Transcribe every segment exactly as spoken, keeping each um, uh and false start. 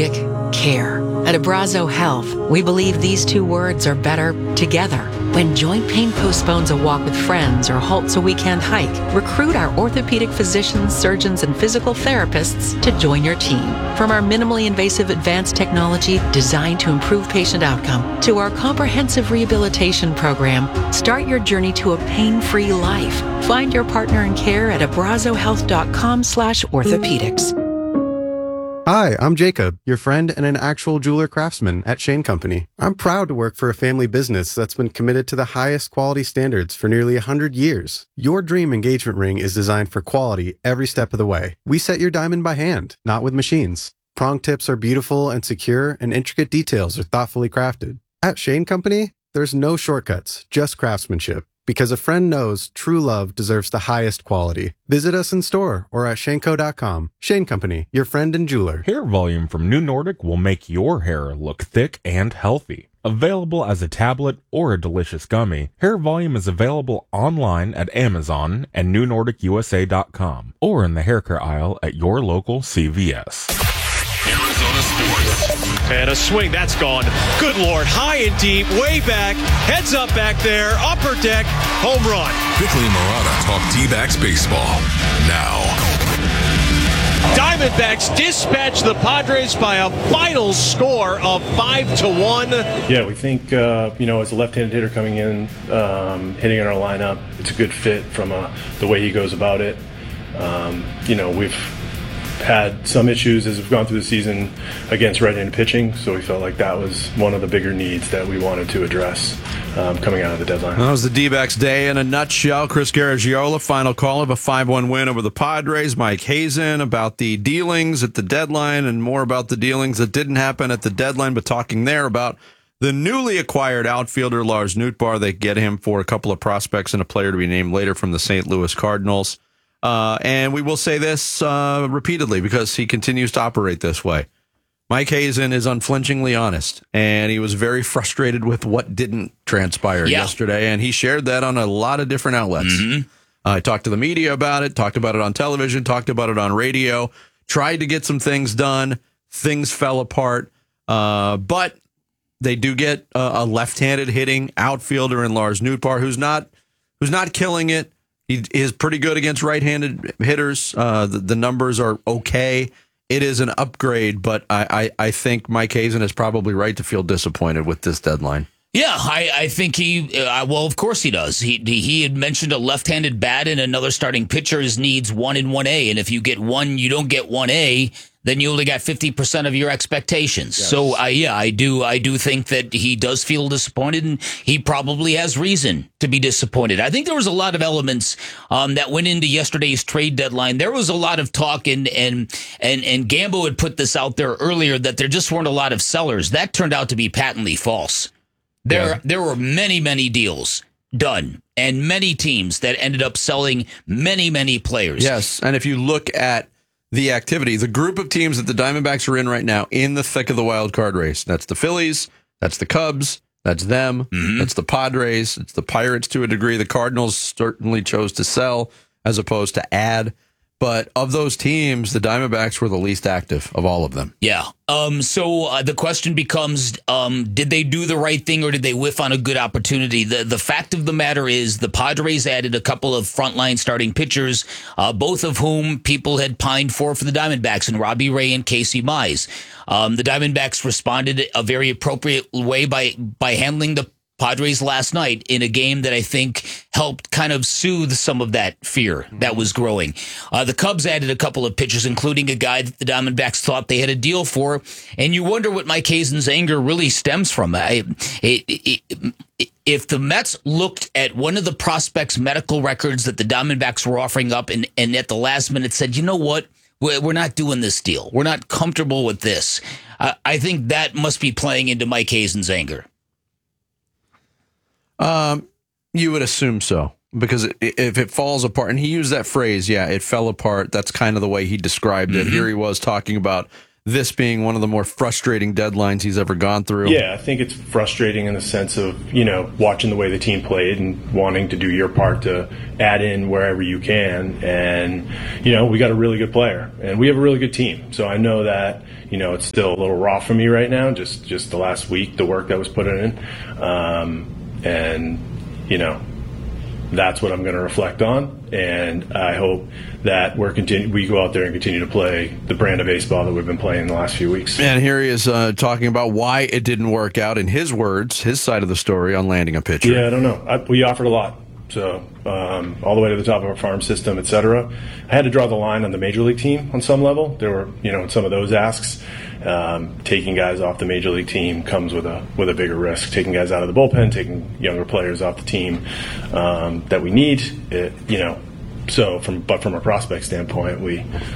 orthopedic care. At Abrazo Health, we believe these two words are better together. When joint pain postpones a walk with friends or halts a weekend hike, recruit our orthopedic physicians, surgeons, and physical therapists to join your team. From our minimally invasive advanced technology designed to improve patient outcome to our comprehensive rehabilitation program, start your journey to a pain-free life. Find your partner in care at abrazohealth.com slash orthopedics. Hi, I'm Jacob, your friend and an actual jeweler craftsman at Shane Company. I'm proud to work for a family business that's been committed to the highest quality standards for nearly one hundred years. Your dream engagement ring is designed for quality every step of the way. We set your diamond by hand, not with machines. Prong tips are beautiful and secure, and intricate details are thoughtfully crafted. At Shane Company, there's no shortcuts, just craftsmanship. Because a friend knows true love deserves the highest quality. Visit us in store or at shaneco dot com. Shane Company, your friend and jeweler. Hair Volume from New Nordic will make your hair look thick and healthy. Available as a tablet or a delicious gummy, Hair Volume is available online at Amazon and new nordic u s a dot com or in the hair care aisle at your local C V S. Arizona Sports. And a swing, that's gone. Good Lord, high and deep, way back, heads up back there, upper deck, home run. Bickley and Murata talk D-backs baseball now. Diamondbacks dispatch the Padres by a final score of five to one. Yeah, we think, uh, you know, as a left-handed hitter coming in, um, hitting in our lineup, it's a good fit from uh, the way he goes about it. Um, you know, we've had some issues as we've gone through the season against right-handed pitching, so we felt like that was one of the bigger needs that we wanted to address um, coming out of the deadline. That was the D-backs day in a nutshell. Chris Garagiola, final call of a five one win over the Padres. Mike Hazen about the dealings at the deadline and more about the dealings that didn't happen at the deadline, but talking there about the newly acquired outfielder Lars Nootbaar. They get him for a couple of prospects and a player to be named later from the Saint Louis Cardinals. Uh, and we will say this uh, repeatedly because he continues to operate this way. Mike Hazen is unflinchingly honest, and he was very frustrated with what didn't transpire yeah. yesterday, and he shared that on a lot of different outlets. Mm-hmm. I uh, talked to the media about it, talked about it on television, talked about it on radio, tried to get some things done. Things fell apart, uh, but they do get uh, a left-handed hitting outfielder in Lars Nootbaar, who's not who's not killing it. He is pretty good against right-handed hitters. Uh, the, the numbers are okay. It is an upgrade, but I, I, I think Mike Hazen is probably right to feel disappointed with this deadline. Yeah, I, I think he, uh, well, of course he does. He he had mentioned a left-handed bat and another starting pitcher's needs one and one A. And if you get one, you don't get one A, then you only got fifty percent of your expectations. Yes. So, uh, yeah, I do I do think that he does feel disappointed, and he probably has reason to be disappointed. I think there was a lot of elements um, that went into yesterday's trade deadline. There was a lot of talk, and, and, and, and Gambo had put this out there earlier, that there just weren't a lot of sellers. That turned out to be patently false. There, yeah. there were many, many deals done and many teams that ended up selling many, many players. Yes, and if you look at the activity, the group of teams that the Diamondbacks are in right now in the thick of the wild card race, that's the Phillies, that's the Cubs, that's them, mm-hmm. that's the Padres, it's the Pirates to a degree. The Cardinals certainly chose to sell as opposed to add. But of those teams, the Diamondbacks were the least active of all of them. Yeah. Um, so uh, the question becomes, um, did they do the right thing, or did they whiff on a good opportunity? The the fact of the matter is the Padres added a couple of frontline starting pitchers, uh, both of whom people had pined for for the Diamondbacks, and Robbie Ray and Casey Mize. Um, the Diamondbacks responded a very appropriate way by by handling the Padres last night in a game that I think helped kind of soothe some of that fear that was growing. Uh, the Cubs added a couple of pitchers, including a guy that the Diamondbacks thought they had a deal for, and you wonder what Mike Hazen's anger really stems from. I, it, it, it, if the Mets looked at one of the prospects' medical records that the Diamondbacks were offering up, and, and at the last minute said, you know what, we're not doing this deal, we're not comfortable with this, uh, I think that must be playing into Mike Hazen's anger. Um, you would assume so, because if it falls apart, and he used that phrase, yeah, it fell apart. That's kind of the way he described it. Mm-hmm. Here he was talking about this being one of the more frustrating deadlines he's ever gone through. Yeah, I think it's frustrating in the sense of, you know, watching the way the team played and wanting to do your part to add in wherever you can. And, you know, we got a really good player and we have a really good team. So I know that, you know, it's still a little raw for me right now, just, just the last week, the work that was put in. Um, and, you know, that's what I'm going to reflect on, and I hope that we're continue we go out there and continue to play the brand of baseball that we've been playing the last few weeks. And here he is uh, talking about why it didn't work out in his words, his side of the story on landing a pitcher. Yeah, I don't know. I, we offered a lot, so um, all the way to the top of our farm system, et cetera. I had to draw the line on the major league team on some level. There were, you know, some of those asks. Um, taking guys off the major league team comes with a with a bigger risk. Taking guys out of the bullpen, taking younger players off the team um, that we need, it, you know. So from but from a prospect standpoint, we,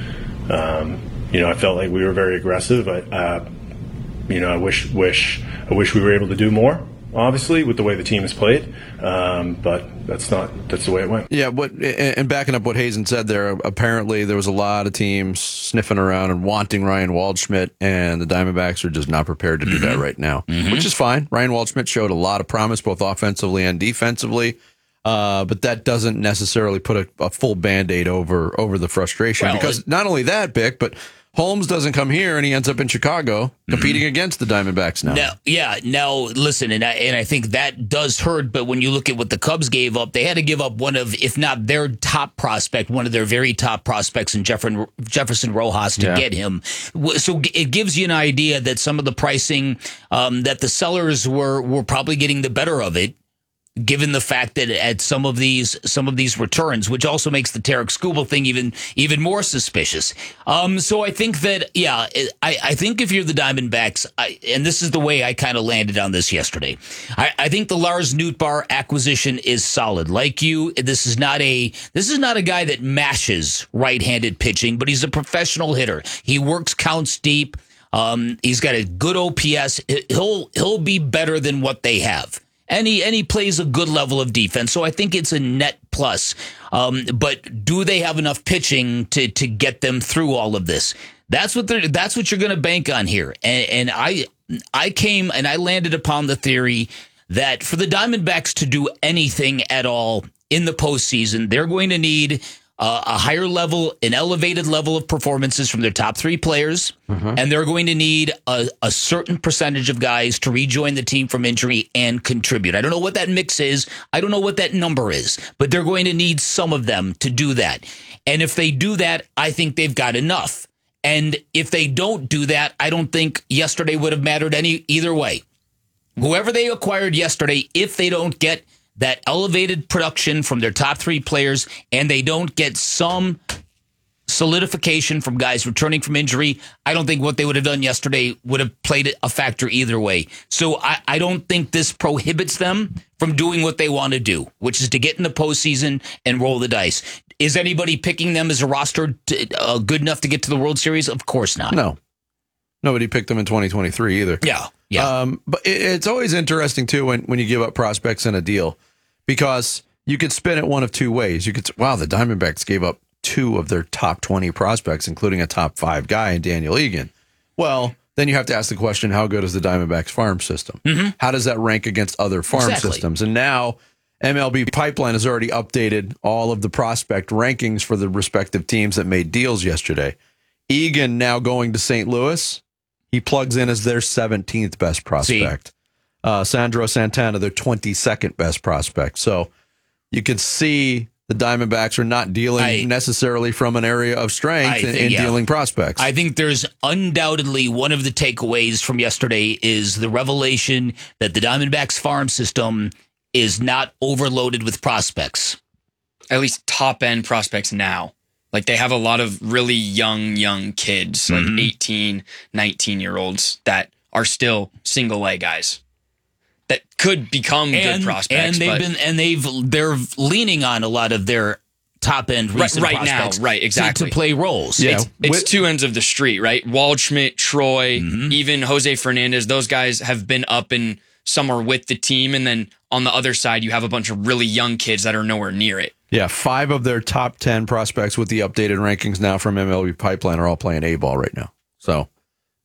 um, you know, I felt like we were very aggressive. I, uh, you know, I wish wish I wish we were able to do more. Obviously, with the way the team has played, um, but that's not that's the way it went. Yeah, what and backing up what Hazen said there, apparently there was a lot of teams sniffing around and wanting Ryan Waldschmidt, and the Diamondbacks are just not prepared to do mm-hmm. that right now, mm-hmm. which is fine. Ryan Waldschmidt showed a lot of promise both offensively and defensively, uh, but that doesn't necessarily put a, a full Band-Aid over over the frustration, well, because it, not only that, Bick, but Holmes doesn't come here, and he ends up in Chicago competing mm-hmm. against the Diamondbacks now. Now, yeah, now listen, and I, and I think that does hurt. But when you look at what the Cubs gave up, they had to give up one of, if not their top prospect, one of their very top prospects in Jefferson, Jefferson Rojas to yeah. get him. So it gives you an idea that some of the pricing um, that the sellers were were probably getting the better of it, given the fact that at some of these some of these returns, which also makes the Tarek Skubal thing even even more suspicious. Um, so I think that, yeah, I, I think if you're the Diamondbacks, I, and this is the way I kind of landed on this yesterday, I, I think the Lars Nootbaar acquisition is solid. Like you, this is not a this is not a guy that mashes right-handed pitching, but he's a professional hitter. He works counts deep. Um, he's got a good O P S. He'll he'll be better than what they have. And he, and he plays a good level of defense, so I think it's a net plus. Um, but do they have enough pitching to to get them through all of this? That's what they're. That's what you're going to bank on here. And, and I I came and I landed upon the theory that for the Diamondbacks to do anything at all in the postseason, they're going to need Uh, a higher level, an elevated level of performances from their top three players, mm-hmm. and they're going to need a, a certain percentage of guys to rejoin the team from injury and contribute. I don't know what that mix is. I don't know what that number is, but they're going to need some of them to do that. And if they do that, I think they've got enough. And if they don't do that, I don't think yesterday would have mattered any either way. Whoever they acquired yesterday, if they don't get that elevated production from their top three players, and they don't get some solidification from guys returning from injury, I don't think what they would have done yesterday would have played a factor either way. So I, I don't think this prohibits them from doing what they want to do, which is to get in the postseason and roll the dice. Is anybody picking them as a roster to, uh, good enough to get to the World Series? Of course not. No. Nobody picked them in twenty twenty-three either. Yeah, yeah. Um, but it, it's always interesting, too, when, when you give up prospects in a deal, because you could spin it one of two ways. You could, wow, the Diamondbacks gave up two of their top twenty prospects, including a top five guy in Daniel Egan. Well, then you have to ask the question, how good is the Diamondbacks farm system? Mm-hmm. How does that rank against other farm exactly. systems? And now M L B Pipeline has already updated all of the prospect rankings for the respective teams that made deals yesterday. Egan now going to Saint Louis. He plugs in as their seventeenth best prospect. Uh, Sandro Santana, their twenty-second best prospect. So you can see the Diamondbacks are not dealing I, necessarily from an area of strength in, in yeah. dealing prospects. I think there's undoubtedly one of the takeaways from yesterday is the revelation that the Diamondbacks farm system is not overloaded with prospects. At least top-end prospects now. Like, they have a lot of really young, young kids, mm-hmm. like eighteen, nineteen-year-olds that are still single-A guys that could become and, good prospects. And they've but, been, and they've they're leaning on a lot of their top-end recent right, right prospects now, right? Exactly to, to play roles. Yeah, it's, it's two ends of the street, right? Waldschmidt, Troy, mm-hmm. even Jose Fernandez. Those guys have been up and some are with the team, and then on the other side, you have a bunch of really young kids that are nowhere near it. Yeah, five of their top ten prospects with the updated rankings now from M L B Pipeline are all playing A-ball right now. So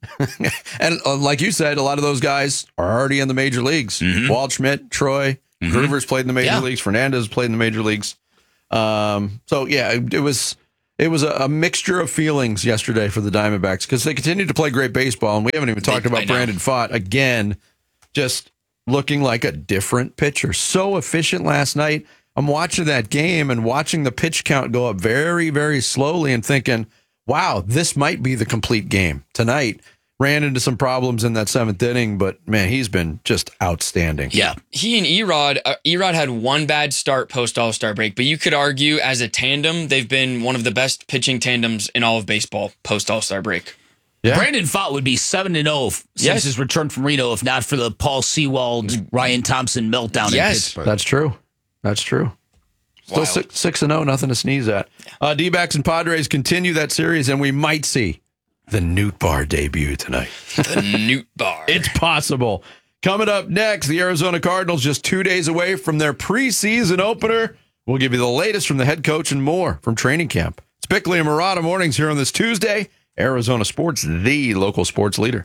And uh, like you said, a lot of those guys are already in the major leagues. Mm-hmm. Waldschmidt, Troy, mm-hmm. Groover's played in the major yeah. leagues. Fernandez played in the major leagues. Um, so, yeah, it, it was it was a, a mixture of feelings yesterday for the Diamondbacks because they continued to play great baseball, and we haven't even talked they, about Brandon Pfaadt. Again, just looking like a different pitcher. So efficient last night. I'm watching that game and watching the pitch count go up very, very slowly and thinking, wow, this might be the complete game. Tonight, ran into some problems in that seventh inning, but, man, he's been just outstanding. Yeah. He and Erod, uh, Erod had one bad start post-All-Star break, but you could argue as a tandem, they've been one of the best pitching tandems in all of baseball post-All-Star break. Yeah. Brandon Pfaadt would be seven and oh since yes. his return from Reno if not for the Paul Sewald, Ryan Thompson meltdown yes. in Pittsburgh. That's true. That's true. Still six, six and oh, nothing to sneeze at. Uh, D-backs and Padres continue that series, and we might see the Newt Bar debut tonight. The Newt Bar. It's possible. Coming up next, the Arizona Cardinals just two days away from their preseason opener. We'll give you the latest from the head coach and more from training camp. It's Bickley and Murata mornings here on this Tuesday. Arizona Sports, the local sports leader.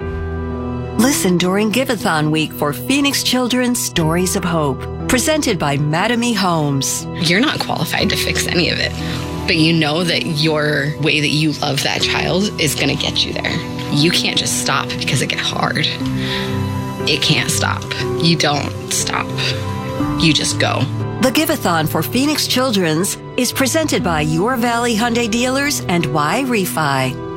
Listen during Giveathon week for Phoenix Children's Stories of Hope, presented by Mattamy Homes. You're not qualified to fix any of it, but you know that your way that you love that child is going to get you there. You can't just stop because it gets hard. It can't stop. You don't stop. You just go. The Giveathon for Phoenix Children's is presented by Your Valley Hyundai Dealers and Y Refi.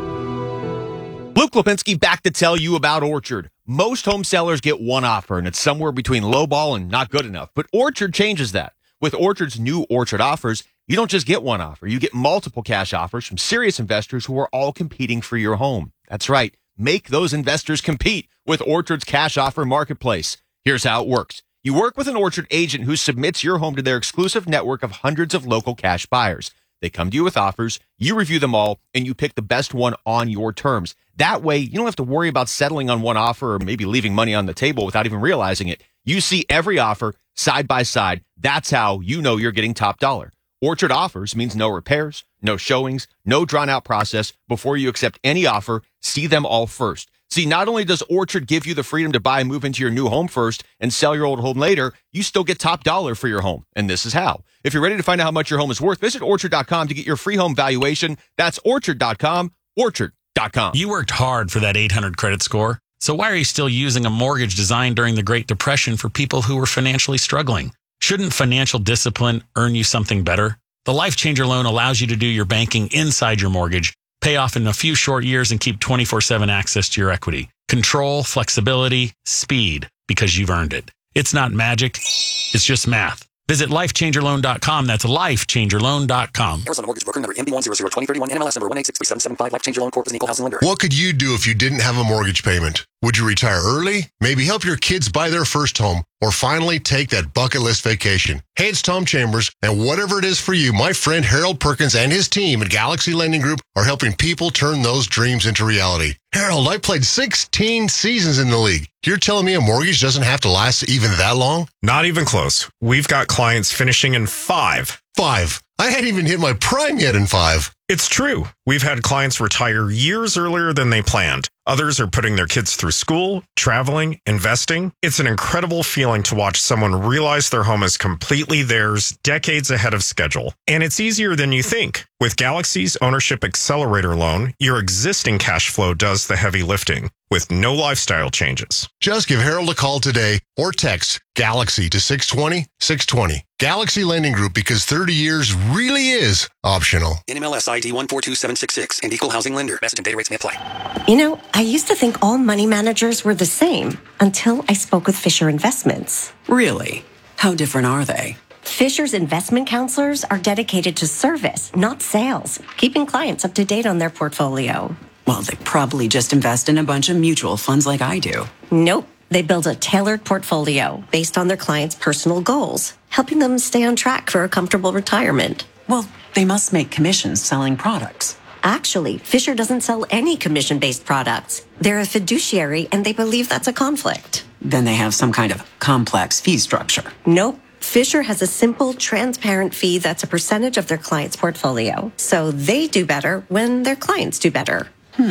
Luke Lipinski back to tell you about Orchard. Most home sellers get one offer, and it's somewhere between lowball and not good enough. But Orchard changes that. With Orchard's new Orchard offers, you don't just get one offer. You get multiple cash offers from serious investors who are all competing for your home. That's right. Make those investors compete with Orchard's cash offer marketplace. Here's how it works. You work with an Orchard agent who submits your home to their exclusive network of hundreds of local cash buyers. They come to you with offers, you review them all, and you pick the best one on your terms. That way, you don't have to worry about settling on one offer or maybe leaving money on the table without even realizing it. You see every offer side by side. That's how you know you're getting top dollar. Orchard offers means no repairs, no showings, no drawn-out process. Before you accept any offer, see them all first. See, not only does Orchard give you the freedom to buy and move into your new home first and sell your old home later, you still get top dollar for your home. And this is how. If you're ready to find out how much your home is worth, visit Orchard dot com to get your free home valuation. That's Orchard dot com, Orchard dot com. You worked hard for that eight hundred credit score. So why are you still using a mortgage designed during the Great Depression for people who were financially struggling? Shouldn't financial discipline earn you something better? The Life Changer loan allows you to do your banking inside your mortgage, pay off in a few short years, and keep twenty-four seven access to your equity. Control, flexibility, speed, because you've earned it. It's not magic. It's just math. Visit life changer loan dot com. That's life changer loan dot com. Arizona Mortgage Broker number M B one zero zero two zero three one, N M L S number one eight six three seven seven five. Life Changer Loan Corp is an equal housing lender. What could you do if you didn't have a mortgage payment? Would you retire early? Maybe help your kids buy their first home? Or finally take that bucket list vacation? Hey, it's Tom Chambers, and whatever it is for you, my friend Harold Perkins and his team at Galaxy Lending Group are helping people turn those dreams into reality. Harold, I played sixteen seasons in the league. You're telling me a mortgage doesn't have to last even that long? Not even close. We've got clients finishing in five. Five? I hadn't even hit my prime yet in five. It's true. We've had clients retire years earlier than they planned. Others are putting their kids through school, traveling, investing. It's an incredible feeling to watch someone realize their home is completely theirs decades ahead of schedule. And it's easier than you think. With Galaxy's Ownership Accelerator loan, your existing cash flow does the heavy lifting with no lifestyle changes. Just give Harold a call today or text Galaxy to six two zero, six two zero. Galaxy Lending Group, because thirty years really is optional. N M L S I D one four two seven six six and equal housing lender. Message and data rates may apply. You know, I used to think all money managers were the same until I spoke with Fisher Investments. Really? How different are they? Fisher's investment counselors are dedicated to service, not sales, keeping clients up to date on their portfolio. Well, they probably just invest in a bunch of mutual funds like I do. Nope. They build a tailored portfolio based on their clients' personal goals, helping them stay on track for a comfortable retirement. Well, they must make commissions selling products. Actually, Fisher doesn't sell any commission-based products. They're a fiduciary, and they believe that's a conflict. Then they have some kind of complex fee structure. Nope. Fisher has a simple, transparent fee that's a percentage of their client's portfolio. So they do better when their clients do better. Hmm.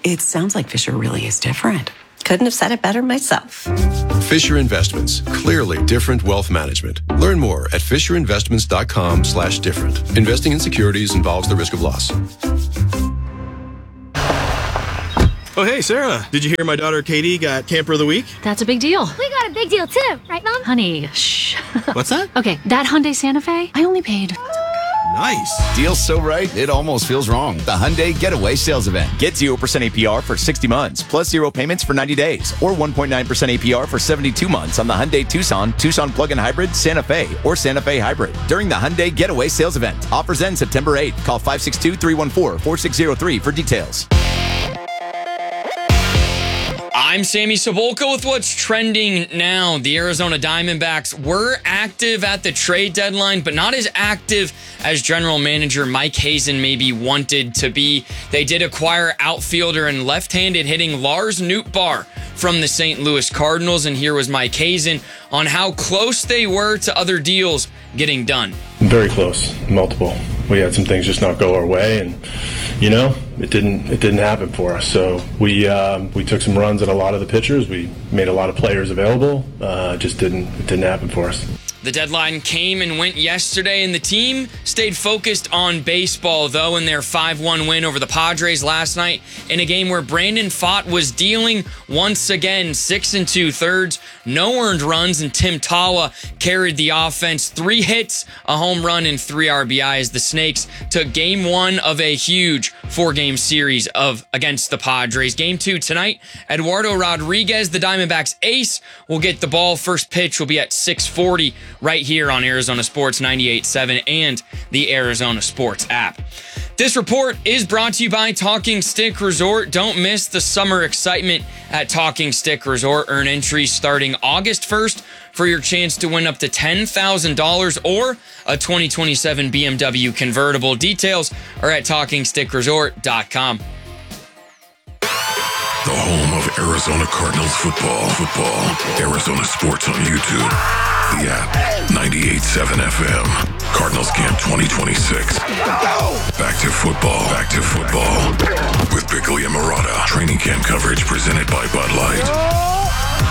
It sounds like Fisher really is different. Couldn't have said it better myself. Fisher Investments, clearly different wealth management. Learn more at fisherinvestments.com slash different. Investing in securities involves the risk of loss. Oh, hey, Sarah. Did you hear my daughter Katie got Camper of the Week? That's a big deal. We got a big deal too, right, Mom? Honey, shh. What's that? Okay, that Hyundai Santa Fe, I only paid... Nice. Deal's so right, it almost feels wrong. The Hyundai Getaway Sales Event. Get zero percent A P R for sixty months, plus zero payments for ninety days, or one point nine percent A P R for seventy-two months on the Hyundai Tucson, Tucson Plug-in Hybrid, Santa Fe, or Santa Fe Hybrid during the Hyundai Getaway Sales Event. Offers end September eighth. Call five six two, three one four, four six zero three for details. I'm Sammy Sabolka with what's trending now. The Arizona Diamondbacks were active at the trade deadline, but not as active as general manager Mike Hazen maybe wanted to be. They did acquire outfielder and left-handed hitting Lars Nootbaar from the Saint Louis Cardinals, and here was Mike Hazen on how close they were to other deals getting done. Very close, multiple. We had some things just not go our way, and you know, it didn't it didn't happen for us. So we um, we took some runs at a lot of the pitchers. We made a lot of players available. Uh, just didn't it didn't happen for us. The deadline came and went yesterday, and the team stayed focused on baseball, though, in their five one win over the Padres last night in a game where Brandon Pfaadt was dealing once again, six and two-thirds, no earned runs, and Tim Tawa carried the offense. Three hits, a home run, and three R B Is. The Snakes took game one of a huge four-game series of against the Padres. Game two tonight, Eduardo Rodriguez, the Diamondbacks ace, will get the ball. First pitch will be at six forty. Right here on Arizona Sports ninety-eight point seven and the Arizona Sports app. This report is brought to you by Talking Stick Resort. Don't miss the summer excitement at Talking Stick Resort. Earn entries starting August first for your chance to win up to ten thousand dollars or a twenty twenty-seven B M W convertible. Details are at talking stick resort dot com. The home of Arizona Cardinals football. Football. Arizona Sports on YouTube. The app. ninety-eight point seven F M. Cardinals Camp twenty twenty-six. Back to football. Back to football. With Bickley and Murata. Training camp coverage presented by Bud Light.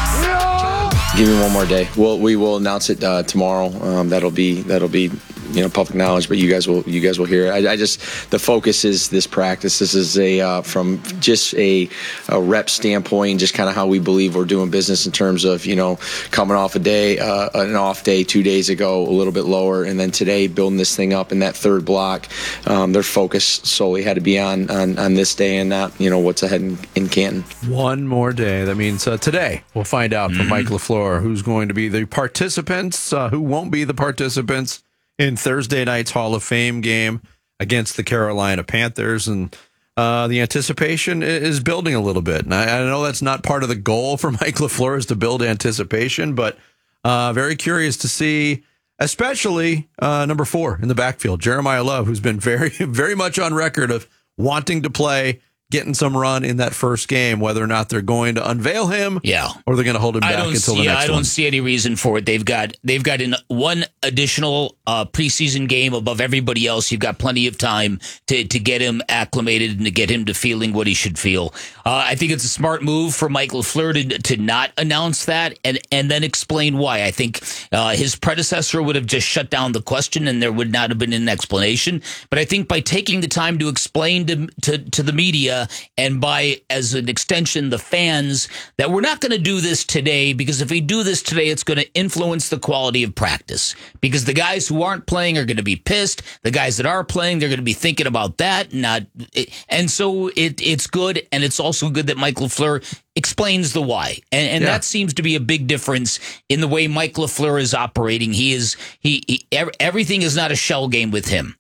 Give me one more day. We'll, we will announce it uh, tomorrow. Um, that'll be that'll be you know public knowledge, but you guys will you guys will hear it. I, I just the focus is this practice. This is a uh, from just a, a rep standpoint, just kind of how we believe we're doing business in terms of you know coming off a day, uh, an off day two days ago, a little bit lower, and then today building this thing up in that third block. Um, their focus solely had to be on, on on this day and not you know what's ahead in, in Canton. One more day. That means uh, today we'll find out from Mm-hmm. Mike LaFleur who's going to be the participants, uh, who won't be the participants in Thursday night's Hall of Fame game against the Carolina Panthers. And uh, the anticipation is building a little bit. And I, I know that's not part of the goal for Mike LaFleur is to build anticipation, but uh, very curious to see, especially uh, number four in the backfield, Jeremiah Love, who's been very, very much on record of wanting to play, getting some run in that first game, whether or not they're going to unveil him, yeah, or they're going to hold him I back don't until see, the next I one. don't see any reason for it. They've got they've got an, one additional uh, preseason game above everybody else. You've got plenty of time to to get him acclimated and to get him to feeling what he should feel. Uh, I think it's a smart move for Mike LaFleur to to not announce that and and then explain why. I think uh, his predecessor would have just shut down the question and there would not have been an explanation. But I think by taking the time to explain to to, to the media and by as an extension, the fans, that we're not going to do this today because if we do this today, it's going to influence the quality of practice because the guys who aren't playing are going to be pissed. The guys that are playing, they're going to be thinking about that. Not, and so it, it's good. And it's also good that Mike LaFleur explains the why. And, and Yeah. that seems to be a big difference in the way Mike LaFleur is operating. He is, he, he everything is not a shell game with him.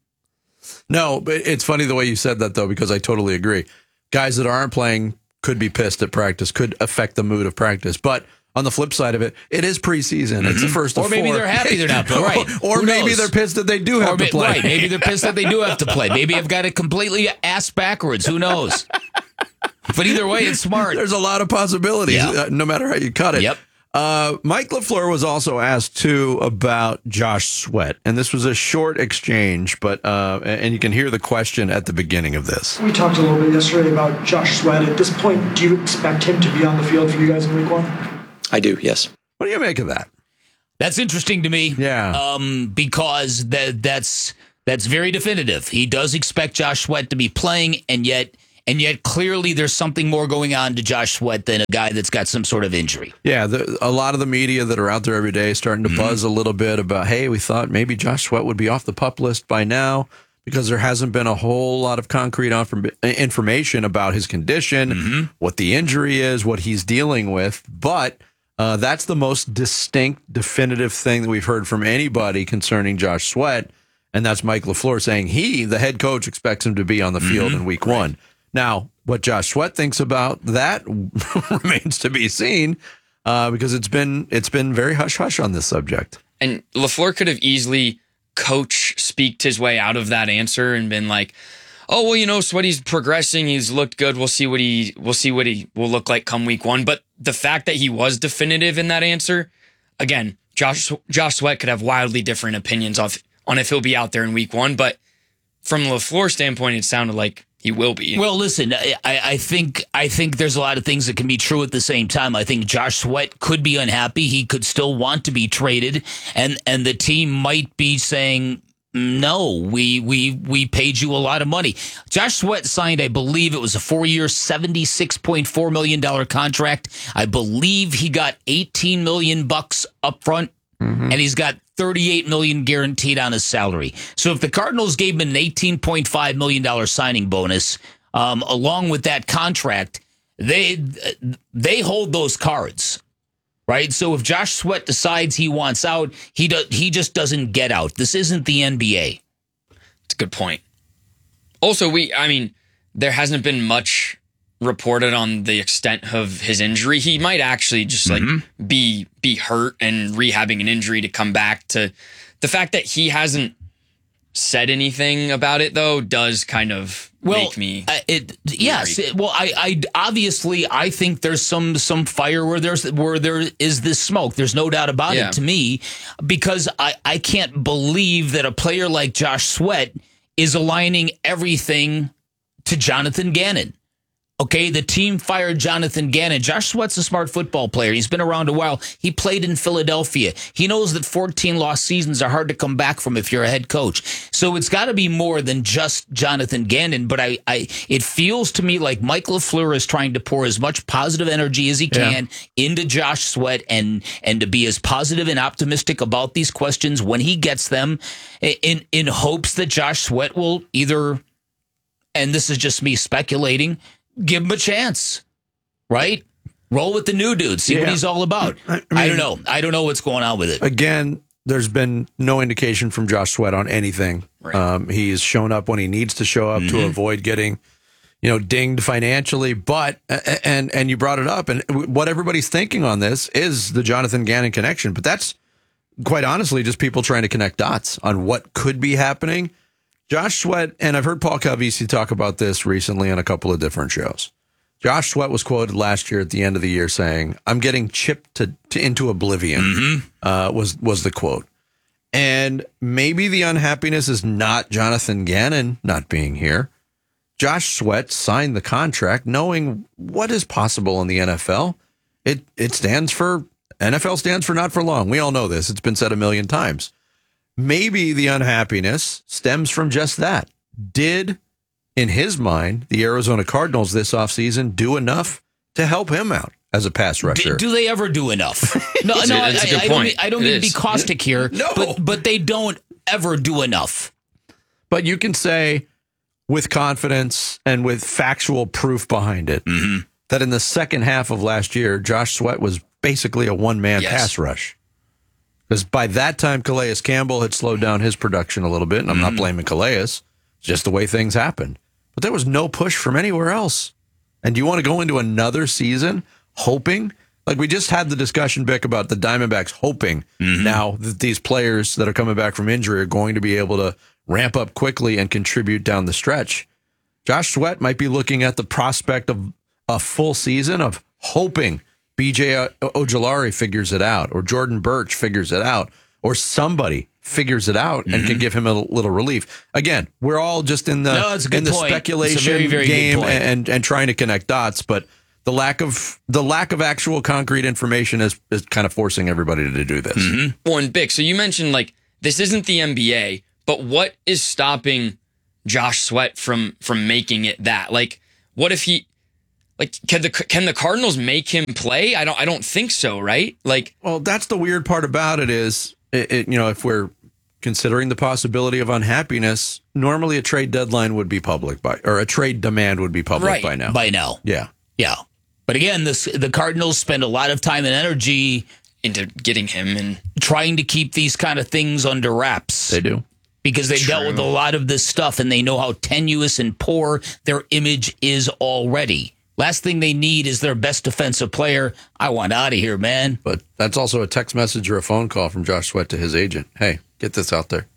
No, but it's funny the way you said that, though, because I totally agree. Guys that aren't playing could be pissed at practice, could affect the mood of practice. But on the flip side of it, it is preseason. Mm-hmm. It's the first of Or maybe four. they're happy they're not playing. Right. or Who maybe knows? they're pissed that they do have Or to ma- play. Right. Maybe they're pissed that they do have to play. Maybe I've got it completely ass backwards. Who knows? But either way, it's smart. There's a lot of possibilities, Yeah. uh, no matter how you cut it. Yep. Uh, Mike LaFleur was also asked, too, about Josh Sweat. And this was a short exchange, but uh, and you can hear the question at the beginning of this. We talked a little bit yesterday about Josh Sweat. At this point, do you expect him to be on the field for you guys in week one? I do, yes. What do you make of that? That's interesting to me. Yeah. Um, because that that's that's very definitive. He does expect Josh Sweat to be playing, and yet and yet clearly there's something more going on to Josh Sweat than a guy that's got some sort of injury. Yeah, the, a lot of the media that are out there every day starting to mm-hmm. buzz a little bit about, hey, we thought maybe Josh Sweat would be off the PUP list by now because there hasn't been a whole lot of concrete information about his condition, mm-hmm. what the injury is, what he's dealing with. But uh, that's the most distinct, definitive thing that we've heard from anybody concerning Josh Sweat, and that's Mike LaFleur saying he, the head coach, expects him to be on the field mm-hmm. in week right. one. Now, what Josh Sweat thinks about that remains to be seen uh, because it's been it's been very hush-hush on this subject. And LaFleur could have easily coach speaked his way out of that answer and been like, oh, well, you know, Sweaty's progressing. He's looked good. We'll see what he we'll see what he will look like come week one. But the fact that he was definitive in that answer, again, Josh Josh Sweat could have wildly different opinions of, on if he'll be out there in week one. But from LaFleur's standpoint, it sounded like he will be. Well, listen, I, I think I think there's a lot of things that can be true at the same time. I think Josh Sweat could be unhappy. He could still want to be traded, and and the team might be saying, no, we we we paid you a lot of money. Josh Sweat signed, I believe it was a four-year, seventy-six point four million dollars contract. I believe he got eighteen million bucks up front, mm-hmm. and he's got thirty-eight million dollars guaranteed on his salary. So if the Cardinals gave him an eighteen point five million dollars signing bonus, um, along with that contract, they they hold those cards, right? So if Josh Sweat decides he wants out, he does, he just doesn't get out. This isn't the N B A. It's a good point. Also, we, I mean, there hasn't been much reported on the extent of his injury. He might actually just like mm-hmm. be be hurt and rehabbing an injury to come back. To the fact that he hasn't said anything about it though does kind of well, make me uh, it yes it, well I, I obviously I think there's some some fire where there's where there is this smoke. There's no doubt about yeah. it to me, because I I can't believe that a player like Josh Sweat is aligning everything to Jonathan Gannon. Okay, the team fired Jonathan Gannon. Josh Sweat's a smart football player. He's been around a while. He played in Philadelphia. He knows that fourteen lost seasons are hard to come back from if you're a head coach. So it's got to be more than just Jonathan Gannon. But I, I, it feels to me like Mike LaFleur is trying to pour as much positive energy as he can yeah. into Josh Sweat and and to be as positive and optimistic about these questions when he gets them, in in hopes that Josh Sweat will either, and this is just me speculating, give him a chance, right? Roll with the new dude. See yeah. what he's all about. I, mean, I don't know. I don't know what's going on with it. Again, there's been no indication from Josh Sweat on anything. Right. Um, he's shown up when he needs to show up mm-hmm. to avoid getting, you know, dinged financially. But and and you brought it up, and what everybody's thinking on this is the Jonathan Gannon connection. But that's quite honestly just people trying to connect dots on what could be happening. Josh Sweat, and I've heard Paul Calvisi talk about this recently on a couple of different shows. Josh Sweat was quoted last year at the end of the year saying, "I'm getting chipped to, to into oblivion," mm-hmm. uh, was was the quote. And maybe the unhappiness is not Jonathan Gannon not being here. Josh Sweat signed the contract knowing what is possible in the N F L. It it stands for, N F L stands for not for long. We all know this. It's been said a million times. Maybe the unhappiness stems from just that. Did, in his mind, the Arizona Cardinals this offseason do enough to help him out as a pass rusher? Do, do they ever do enough? No, no, I, I, I don't mean, I don't mean to be caustic here, no. but, but they don't ever do enough. But you can say with confidence and with factual proof behind it mm-hmm. that in the second half of last year, Josh Sweat was basically a one-man yes. pass rush. Because by that time, Calais Campbell had slowed down his production a little bit, and I'm mm-hmm. not blaming Calais. It's just the way things happened. But there was no push from anywhere else. And do you want to go into another season hoping? Like we just had the discussion, Bick, about the Diamondbacks hoping mm-hmm. now that these players that are coming back from injury are going to be able to ramp up quickly and contribute down the stretch. Josh Sweat might be looking at the prospect of a full season of hoping B J Ojulari figures it out, or Jordan Birch figures it out, or somebody figures it out and Mm-hmm. can give him a little relief. Again, we're all just in the No, it's a good in the point. It's a speculation very, very good game point. and and trying to connect dots, but the lack of the lack of actual concrete information is is kind of forcing everybody to do this. Mm-hmm. Well, and Bick, so you mentioned like this isn't the N B A, but what is stopping Josh Sweat from from making it that? Like, what if he like can the can the Cardinals make him play? I don't I don't think so, right? Like, well, that's the weird part about it is it, it, you know, if we're considering the possibility of unhappiness, normally a trade deadline would be public by or a trade demand would be public right, by now. By now. Yeah. Yeah. But again, this, the Cardinals spend a lot of time and energy into getting him and trying to keep these kind of things under wraps. They do. Because they've True. dealt with a lot of this stuff and they know how tenuous and poor their image is already. Last thing they need is their best defensive player. I want out of here, man. But that's also a text message or a phone call from Josh Sweat to his agent. Hey, get this out there.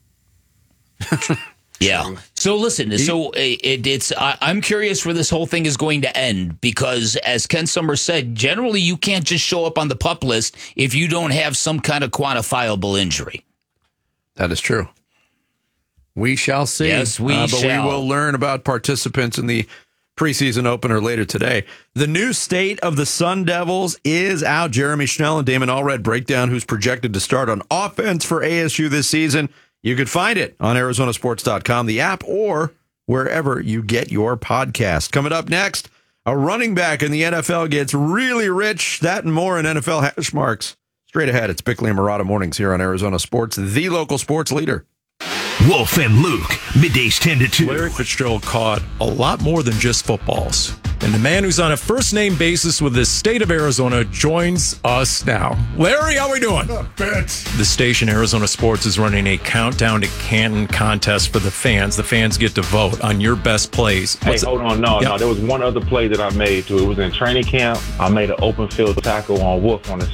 Yeah. So listen, so it, it's I, I'm curious where this whole thing is going to end because, as Ken Summers said, generally you can't just show up on the PUP list if you don't have some kind of quantifiable injury. That is true. We shall see. Yes, we uh, but shall. we will learn about participants in the preseason opener later today. The new state of the Sun Devils is out. Jeremy Schnell and Damon Allred break down who's projected to start on offense for A S U this season. You could find it on Arizona Sports dot com, the app, or wherever you get your podcast. Coming up next, a running back in the N F L gets really rich. That and more in N F L hash marks. Straight ahead, it's Bickley and Murata Mornings here on Arizona Sports, the local sports leader. Wolf and Luke, middays ten to two. Larry Fitzgerald caught a lot more than just footballs. And the man who's on a first-name basis with the state of Arizona joins us now. Larry, how we doing? The station Arizona Sports is running a countdown to Canton contest for the fans. The fans get to vote on your best plays. Hey, What's hold on. No, Yeah. no. There was one other play that I made, too. It was in training camp. I made an open field tackle on Wolf on the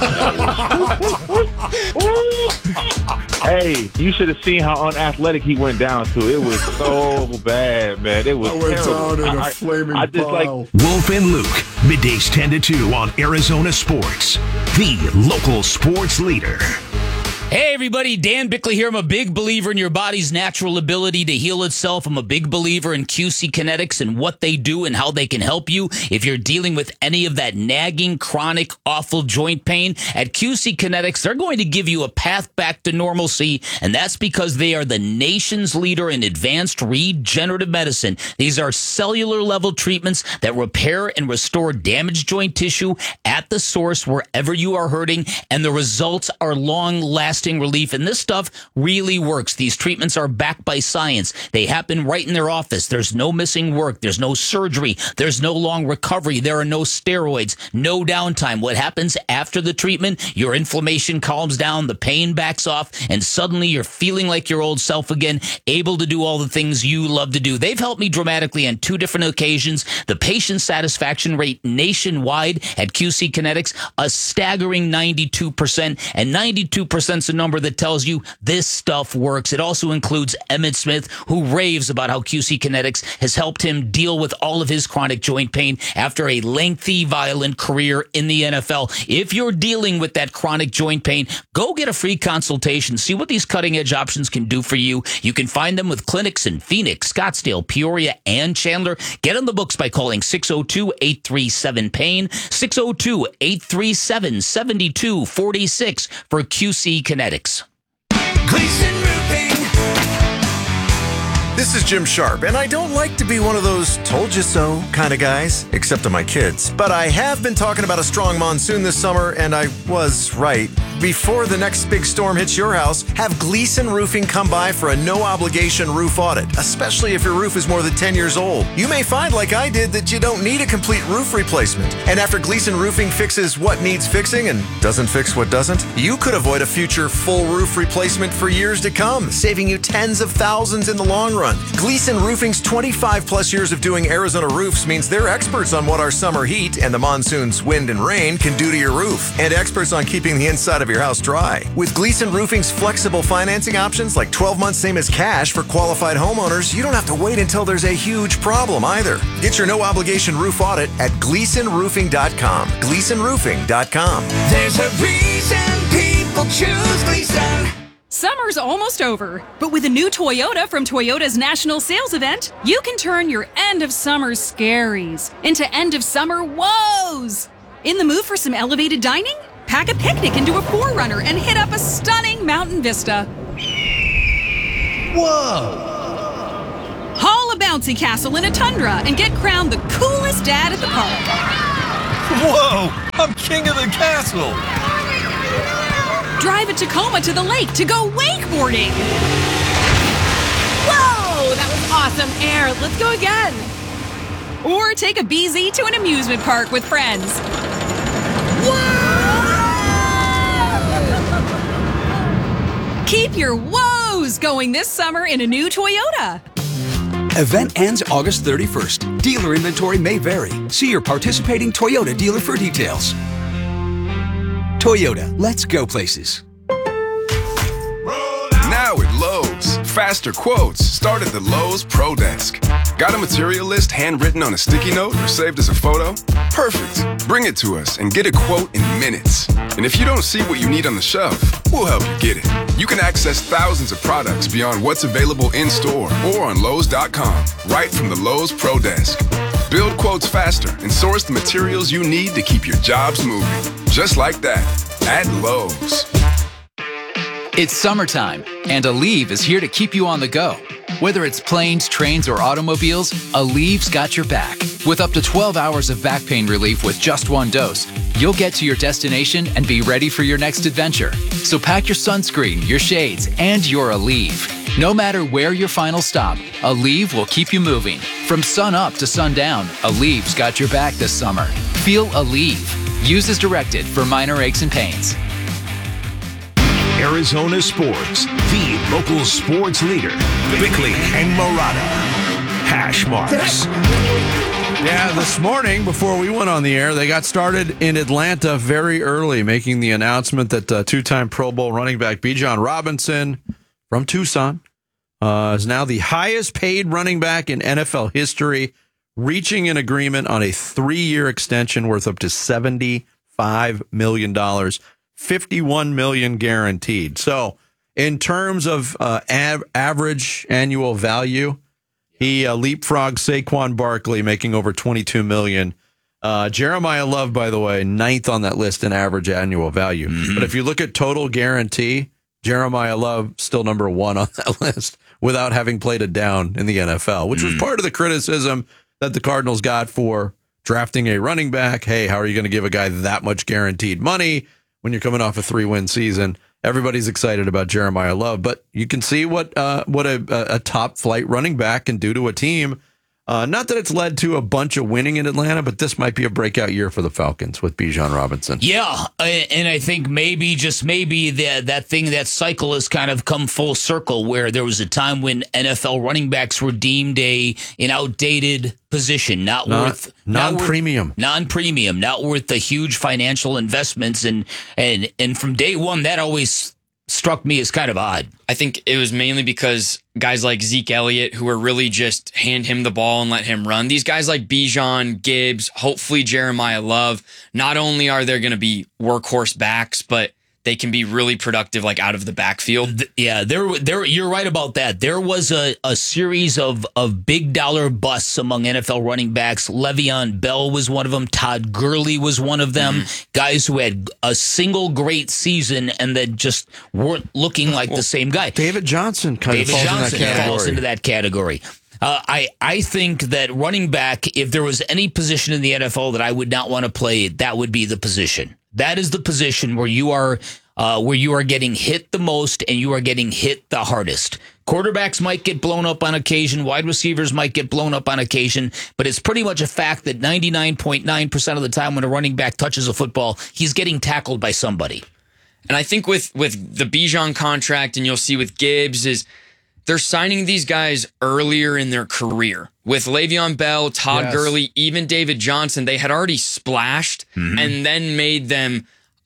sideline. Hey, you should have seen how unathletic he went down to. It was so bad, man. It was I went terrible. down in a I- flaming I just like Wolf and Luke, middays ten to two on Arizona Sports, the local sports leader. Hey, everybody. Dan Bickley here. I'm a big believer in your body's natural ability to heal itself. I'm a big believer in Q C Kinetics and what they do and how they can help you. If you're dealing with any of that nagging, chronic, awful joint pain, at Q C Kinetics, they're going to give you a path back to normalcy, and that's because they are the nation's leader in advanced regenerative medicine. These are cellular-level treatments that repair and restore damaged joint tissue at the source wherever you are hurting, and the results are long-lasting relief, and this stuff really works. These treatments are backed by science. They happen right in their office. There's no missing work. There's no surgery. There's no long recovery. There are no steroids, no downtime. What happens after the treatment? Your inflammation calms down, the pain backs off, and suddenly you're feeling like your old self again, able to do all the things you love to do. They've helped me dramatically on two different occasions. The patient satisfaction rate nationwide at Q C Kinetics, a staggering ninety-two percent, and ninety-two percent is a number that tells you this stuff works. It also includes Emmett Smith, who raves about how Q C Kinetics has helped him deal with all of his chronic joint pain after a lengthy, violent career in the N F L. If you're dealing with that chronic joint pain, go get a free consultation. See what these cutting-edge options can do for you. You can find them with clinics in Phoenix, Scottsdale, Peoria, and Chandler. Get on the books by calling six oh two, eight three seven, pain, six oh two, eight three seven, seven two four six for Q C Kinetics. Gleason Roofing. This is Jim Sharp, and I don't like to be one of those told you so kind of guys, except to my kids. But I have been talking about a strong monsoon this summer, and I was right. Before the next big storm hits your house, have Gleason Roofing come by for a no-obligation roof audit, especially if your roof is more than ten years old. You may find, like I did, that you don't need a complete roof replacement. And after Gleason Roofing fixes what needs fixing and doesn't fix what doesn't, you could avoid a future full roof replacement for years to come, saving you tens of thousands in the long run. Gleason Roofing's twenty-five plus years of doing Arizona roofs means they're experts on what our summer heat and the monsoon's wind and rain can do to your roof, and experts on keeping the inside of of your house dry. With Gleason Roofing's flexible financing options like twelve months same as cash for qualified homeowners, you don't have to wait until there's a huge problem either. Get your no obligation roof audit at gleason roofing dot com. gleason roofing dot com. There's a reason people choose Gleason. Summer's almost over, but with a new Toyota from Toyota's National Sales Event, you can turn your end of summer scaries into end of summer woes. In the mood for some elevated dining? Pack a picnic into a four runner and hit up a stunning mountain vista. Whoa! Haul a bouncy castle in a tundra and get crowned the coolest dad at the park. Whoa! I'm king of the castle! Drive a Tacoma to the lake to go wakeboarding. Whoa! That was awesome air. Let's go again. Or take a B Z to an amusement park with friends. Whoa! Keep your woes going this summer in a new Toyota. Event ends August thirty-first. Dealer inventory may vary. See your participating Toyota dealer for details. Toyota, let's go places. Now at Lowe's, faster quotes start at the Lowe's Pro Desk. Got a material list handwritten on a sticky note or saved as a photo? Perfect. Bring it to us and get a quote in minutes. And if you don't see what you need on the shelf, we'll help you get it. You can access thousands of products beyond what's available in store or on Lowe's dot com, right from the Lowe's Pro Desk. Build quotes faster and source the materials you need to keep your jobs moving. Just like that, at Lowe's. It's summertime, and Aleve is here to keep you on the go. Whether it's planes, trains, or automobiles, Aleve's got your back. With up to twelve hours of back pain relief with just one dose, you'll get to your destination and be ready for your next adventure. So pack your sunscreen, your shades, and your Aleve. No matter where your final stop, Aleve will keep you moving. From sun up to sundown, Aleve's got your back this summer. Feel Aleve. Use as directed for minor aches and pains. Arizona Sports, the local sports leader. Bickley and Murata. Hash marks. Yeah, this morning, before we went on the air, they got started in Atlanta very early, making the announcement that uh, two-time Pro Bowl running back Bijan Robinson from Tucson uh, is now the highest-paid running back in N F L history, reaching an agreement on a three-year extension worth up to seventy-five million dollars. fifty-one million dollars guaranteed. So in terms of uh, av- average annual value, he uh, leapfrogged Saquon Barkley, making over twenty-two million dollars. Uh, Jeremiah Love, by the way, ninth on that list in average annual value. Mm-hmm. But if you look at total guarantee, Jeremiah Love still number one on that list without having played a down in the N F L, which mm-hmm. was part of the criticism that the Cardinals got for drafting a running back. Hey, how are you going to give a guy that much guaranteed money when you're coming off a three-win season? Everybody's excited about Jeremiah Love, but you can see what uh, what a, a top-flight running back can do to a team. Uh, not that it's led to a bunch of winning in Atlanta, but this might be a breakout year for the Falcons with Bijan Robinson. Yeah, and I think maybe, just maybe, that that thing, that cycle has kind of come full circle, where there was a time when N F L running backs were deemed a an outdated position, not, not worth non-premium, not worth, non-premium, not worth the huge financial investments, and and and from day one, that always struck me as kind of odd. I think it was mainly because guys like Zeke Elliott, who were really just hand him the ball and let him run. These guys like Bijan, Gibbs, hopefully Jeremiah Love, not only are they going to be workhorse backs, but they can be really productive, like out of the backfield. Yeah, there, there. You're right about that. There was a, a series of of big dollar busts among N F L running backs. Le'Veon Bell was one of them. Todd Gurley was one of them. Mm-hmm. Guys who had a single great season and then just weren't looking like well, the same guy. David Johnson kind David of falls Johnson in that category. falls into that category. Uh, I, I think that running back, if there was any position in the N F L that I would not want to play, that would be the position. That is the position where you are uh, where you are getting hit the most and you are getting hit the hardest. Quarterbacks might get blown up on occasion. Wide receivers might get blown up on occasion. But it's pretty much a fact that ninety-nine point nine percent of the time when a running back touches a football, he's getting tackled by somebody. And I think with, with the Bijan contract, and you'll see with Gibbs, is they're signing these guys earlier in their career. With Le'Veon Bell, Todd yes. Gurley, even David Johnson, they had already splashed mm-hmm. and then made them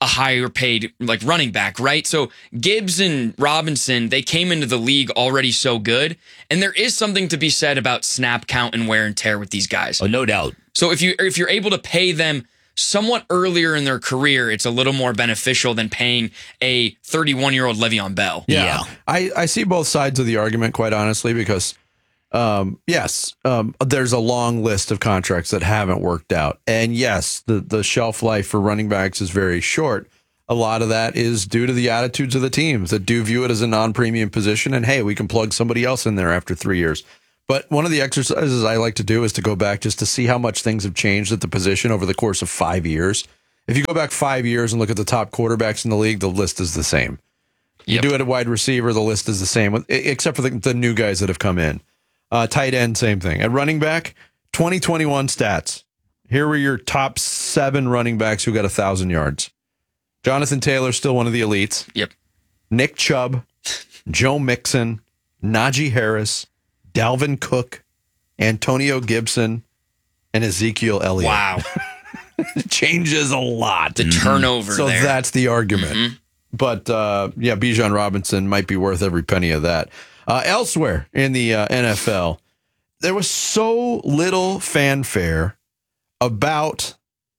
a higher paid like running back, right? So Gibbs and Robinson, they came into the league already so good, and there is something to be said about snap count and wear and tear with these guys. Oh, no doubt. So if you if you're able to pay them somewhat earlier in their career, it's a little more beneficial than paying a thirty-one-year-old Le'Veon Bell. Yeah. yeah. I, I see both sides of the argument, quite honestly, because, um, yes, um, there's a long list of contracts that haven't worked out. And yes, the, the shelf life for running backs is very short. A lot of that is due to the attitudes of the teams that do view it as a non-premium position. And, hey, we can plug somebody else in there after three years. But one of the exercises I like to do is to go back just to see how much things have changed at the position over the course of five years. If you go back five years and look at the top quarterbacks in the league, the list is the same. You yep. do it at wide receiver, the list is the same, except for the, the new guys that have come in. Uh, tight end, same thing. At running back, twenty twenty-one stats. Here were your top seven running backs who got one thousand yards. Jonathan Taylor, still one of the elites. Yep. Nick Chubb, Joe Mixon, Najee Harris, Dalvin Cook, Antonio Gibson, and Ezekiel Elliott. Wow. It changes a lot. The turnover so there. that's the argument. Mm-hmm. But, uh, yeah, Bijan Robinson might be worth every penny of that. Uh, elsewhere in the uh, N F L, there was so little fanfare about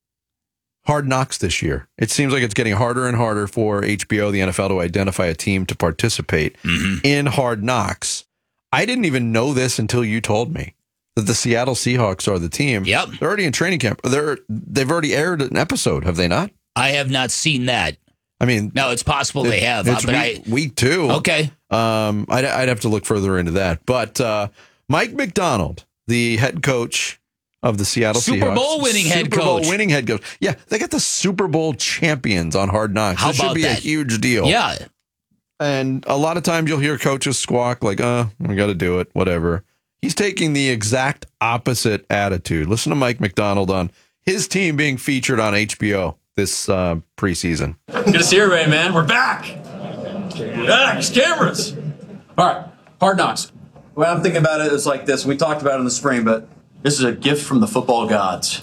Hard Knocks this year. It seems like it's getting harder and harder for H B O, the N F L, to identify a team to participate mm-hmm. in Hard Knocks. I didn't even know this until you told me that the Seattle Seahawks are the team. Yep. They're already in training camp. They're, they've already aired an episode, have they not? I have not seen that. I mean, no, it's possible it, they have. It's uh, but week, I, week two. Okay. Um, I'd, I'd have to look further into that. But uh, Mike Macdonald, the head coach of the Seattle Super Seahawks. Bowl winning head Super Bowl coach. winning head coach. Yeah, they got the Super Bowl champions on Hard Knocks. How This should about be that? a huge deal. Yeah. And a lot of times you'll hear coaches squawk like, uh, we got to do it, whatever. He's taking the exact opposite attitude. Listen to Mike Macdonald on his team being featured on H B O this uh, preseason. Good to see everybody, man. We're back. We're back. It's cameras. All right. Hard Knocks. What I'm thinking about it is like this. We talked about it in the spring, but this is a gift from the football gods.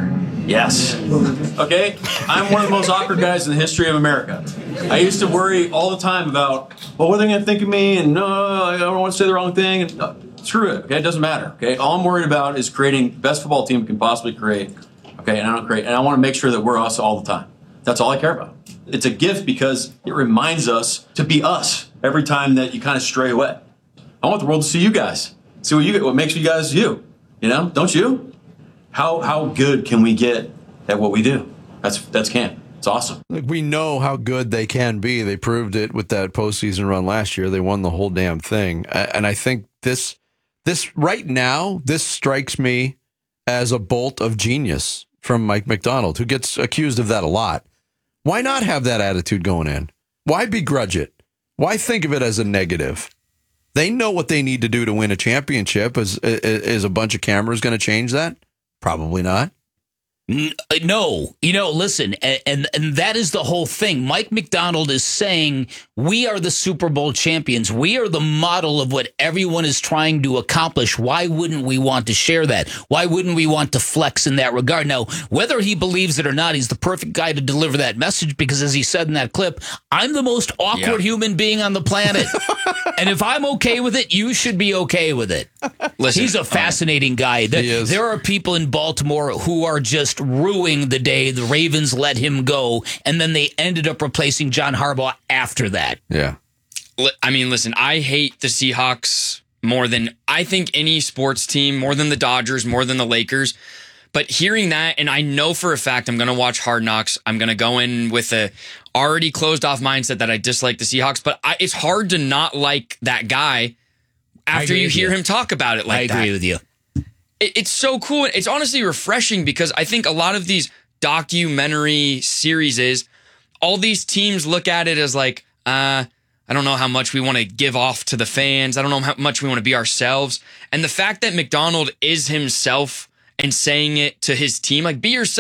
Yes. Okay? I'm one of the most awkward guys in the history of America. I used to worry all the time about, well, what are they going to think of me? And no, I don't want to say the wrong thing. And, no, screw it. Okay? It doesn't matter. Okay? All I'm worried about is creating the best football team we can possibly create. Okay? And I don't create. And I want to make sure that we're us all the time. That's all I care about. It's a gift because it reminds us to be us every time that you kind of stray away. I want the world to see you guys. See what you what makes you guys you. You know, don't you? How how good can we get at what we do? That's that's camp. It's awesome. Like, we know how good they can be. They proved it with that postseason run last year. They won the whole damn thing. And I think this this right now, this strikes me as a bolt of genius from Mike Macdonald, who gets accused of that a lot. Why not have that attitude going in? Why begrudge it? Why think of it as a negative? They know what they need to do to win a championship. Is, is a bunch of cameras going to change that? Probably not. No, you know, listen, and, and and that is the whole thing. Mike Macdonald is saying we are the Super Bowl champions. We are the model of what everyone is trying to accomplish. Why wouldn't we want to share that? Why wouldn't we want to flex in that regard? Now, whether he believes it or not, he's the perfect guy to deliver that message because, as he said in that clip, I'm the most awkward Yeah. human being on the planet. And if I'm okay with it, you should be okay with it. Listen, He's a fascinating guy. There, He is. there are people in Baltimore who are just ruining the day the Ravens let him go, and then they ended up replacing John Harbaugh after that. Yeah. Li- I mean, listen, I hate the Seahawks more than I think any sports team, more than the Dodgers, more than the Lakers. But hearing that, and I know for a fact I'm going to watch Hard Knocks. I'm going to go in with a already closed off mindset that I dislike the Seahawks. But I, it's hard to not like that guy after agree you with hear you. him talk about it like I that. agree with you. It, it's so cool. It's honestly refreshing because I think a lot of these documentary series is all these teams look at it as like, uh, I don't know how much we want to give off to the fans. I don't know how much we want to be ourselves. And the fact that Macdonald is himself and saying it to his team, like, be yourself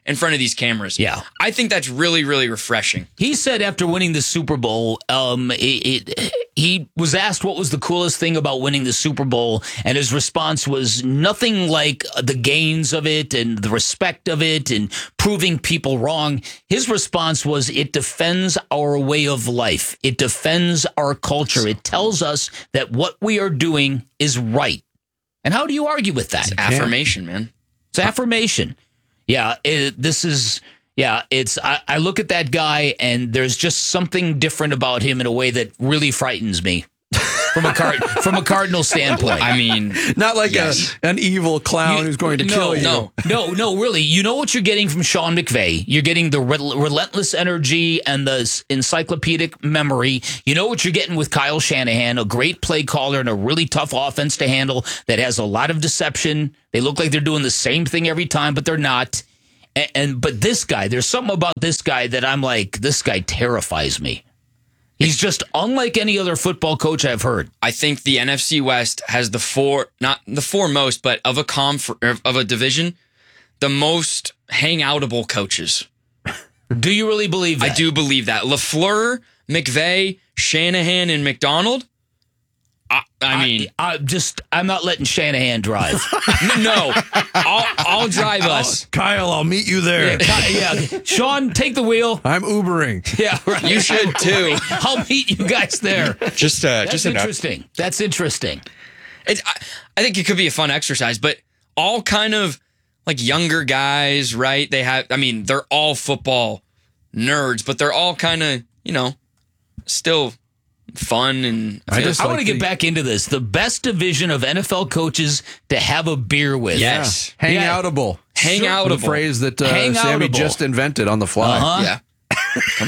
in front of these cameras. Yeah. I think that's really, really refreshing. He said after winning the Super Bowl, um, it, it, he was asked what was the coolest thing about winning the Super Bowl, and his response was nothing like the gains of it and the respect of it and proving people wrong. His response was, it defends our way of life. It defends our culture. It tells us that what we are doing is right. And how do you argue with that? It's affirmation, man. It's affirmation. Yeah, it, this is, yeah, it's, I, I look at that guy and there's just something different about him in a way that really frightens me from a card, from a Cardinal standpoint. I mean, not like yes. a, an evil clown You- who's going to no, kill you. No, no, no, really. You know what you're getting from Sean McVay? You're getting the rel- relentless energy and the s- encyclopedic memory. You know what you're getting with Kyle Shanahan, a great play caller and a really tough offense to handle that has a lot of deception. They look like they're doing the same thing every time, but they're not. And, and but this guy, there's something about this guy that I'm like, this guy terrifies me. He's just unlike any other football coach I've heard. I think the N F C West has the four, not the foremost, but of a conf- of a division, the most hangoutable coaches. Do you really believe that? I do believe that. LaFleur, McVay, Shanahan, and McDonald. I, I mean, I, I just I'm not letting Shanahan drive. no, I'll, I'll drive us. Kyle, I'll meet you there. Yeah, yeah. Sean, take the wheel. I'm Ubering. Yeah, right. You should too. I'll meet you guys there. Just, uh, That's just enough. interesting. That's interesting. It, I, I think it could be a fun exercise, but all kind of like younger guys, right? They have, I mean, they're all football nerds, but they're all kind of, you know, still fun. And I just I want to get back into this. The best division of N F L coaches to have a beer with. Yes. Hang Yeah. outable. Hang The outable. phrase that uh, Hang Sammy outable. just invented on the fly. Uh-huh. Yeah. Come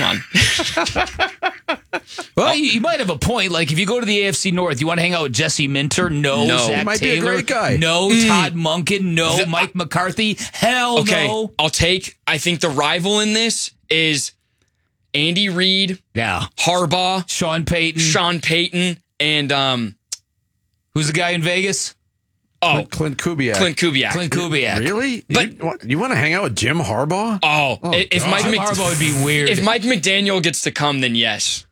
on. Well, you, you might have a point. Like, if you go to the A F C North, you want to hang out with Jesse Minter? No. No. Zach He might be a Taylor? great guy. No. Mm. Todd Monken? No. The- Mike McCarthy? Hell Okay. no. I'll take, I think the rival in this is Andy Reid, Yeah. Harbaugh, Sean Payton. Sean Payton, and, um, Who's the guy in Vegas? oh, Clint Kubiak. Clint Kubiak. Clint Kubiak. Really? But- you, want, you want to hang out with Jim Harbaugh? Oh, Oh, if God. Mike Jim Mc- Harbaugh would be weird. If Mike McDaniel gets to come, then yes.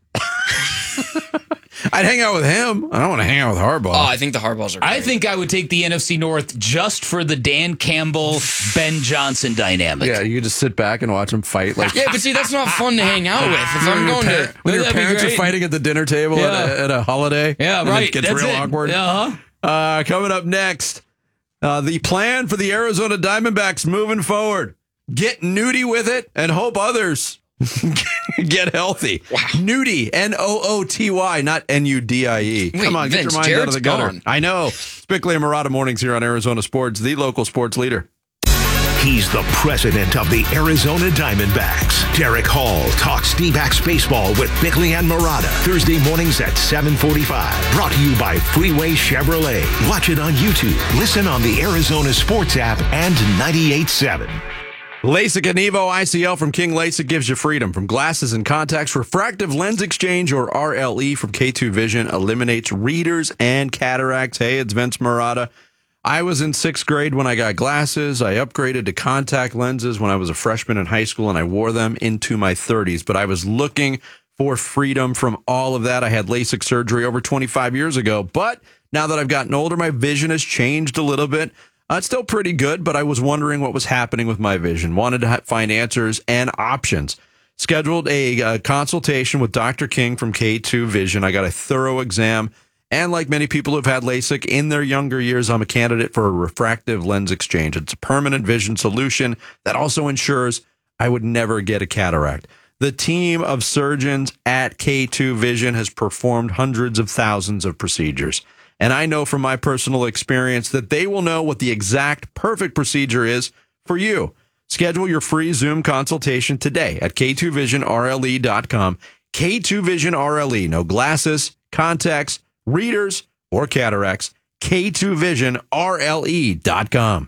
I'd hang out with him. I don't want to hang out with Harbaugh. Oh, I think the Harbaughs are great. I think I would take the N F C North just for the Dan Campbell, Ben Johnson dynamic. yeah, you could just sit back and watch them fight. Like Yeah, but see, that's not fun to hang out with. If I'm going to... when your That'd be parents are great. fighting at the dinner table at, Yeah. a, at a holiday. Yeah, and right. It gets That's real it. awkward. Uh-huh. Uh, coming up next, uh, the plan for the Arizona Diamondbacks moving forward. Get nudie with it and hope others get healthy. Wow. Nudie, N O O T Y, not N U D I E. Wait, Come on, get Vince, your mind out of Jared's the gutter. gone. I know. Spickley and Murata mornings here on Arizona Sports, the local sports leader. He's the president of the Arizona Diamondbacks. Derek Hall talks D-backs baseball with Bickley and Murata. Thursday mornings at seven forty-five. Brought to you by Freeway Chevrolet. Watch it on YouTube. Listen on the Arizona Sports app and ninety-eight point seven. LASIK and Evo I C L from King LASIK gives you freedom from glasses and contacts. Refractive Lens Exchange, or R L E, from K two Vision eliminates readers and cataracts. Hey, it's Vince Murata. I was in sixth grade when I got glasses. I upgraded to contact lenses when I was a freshman in high school, and I wore them into my thirties. But I was looking for freedom from all of that. I had LASIK surgery over twenty-five years ago. But now that I've gotten older, my vision has changed a little bit. Uh, it's still pretty good, but I was wondering what was happening with my vision. Wanted to ha- find answers and options. Scheduled a uh, consultation with Doctor King from K two Vision. I got a thorough exam. And like many people who've had LASIK in their younger years, I'm a candidate for a refractive lens exchange. It's a permanent vision solution that also ensures I would never get a cataract. The team of surgeons at K two Vision has performed hundreds of thousands of procedures. And I know from my personal experience that they will know what the exact perfect procedure is for you. Schedule your free Zoom consultation today at K two vision R L E dot com. K two Vision R L E. No glasses, contacts, readers, or cataracts. K two vision R L E dot com.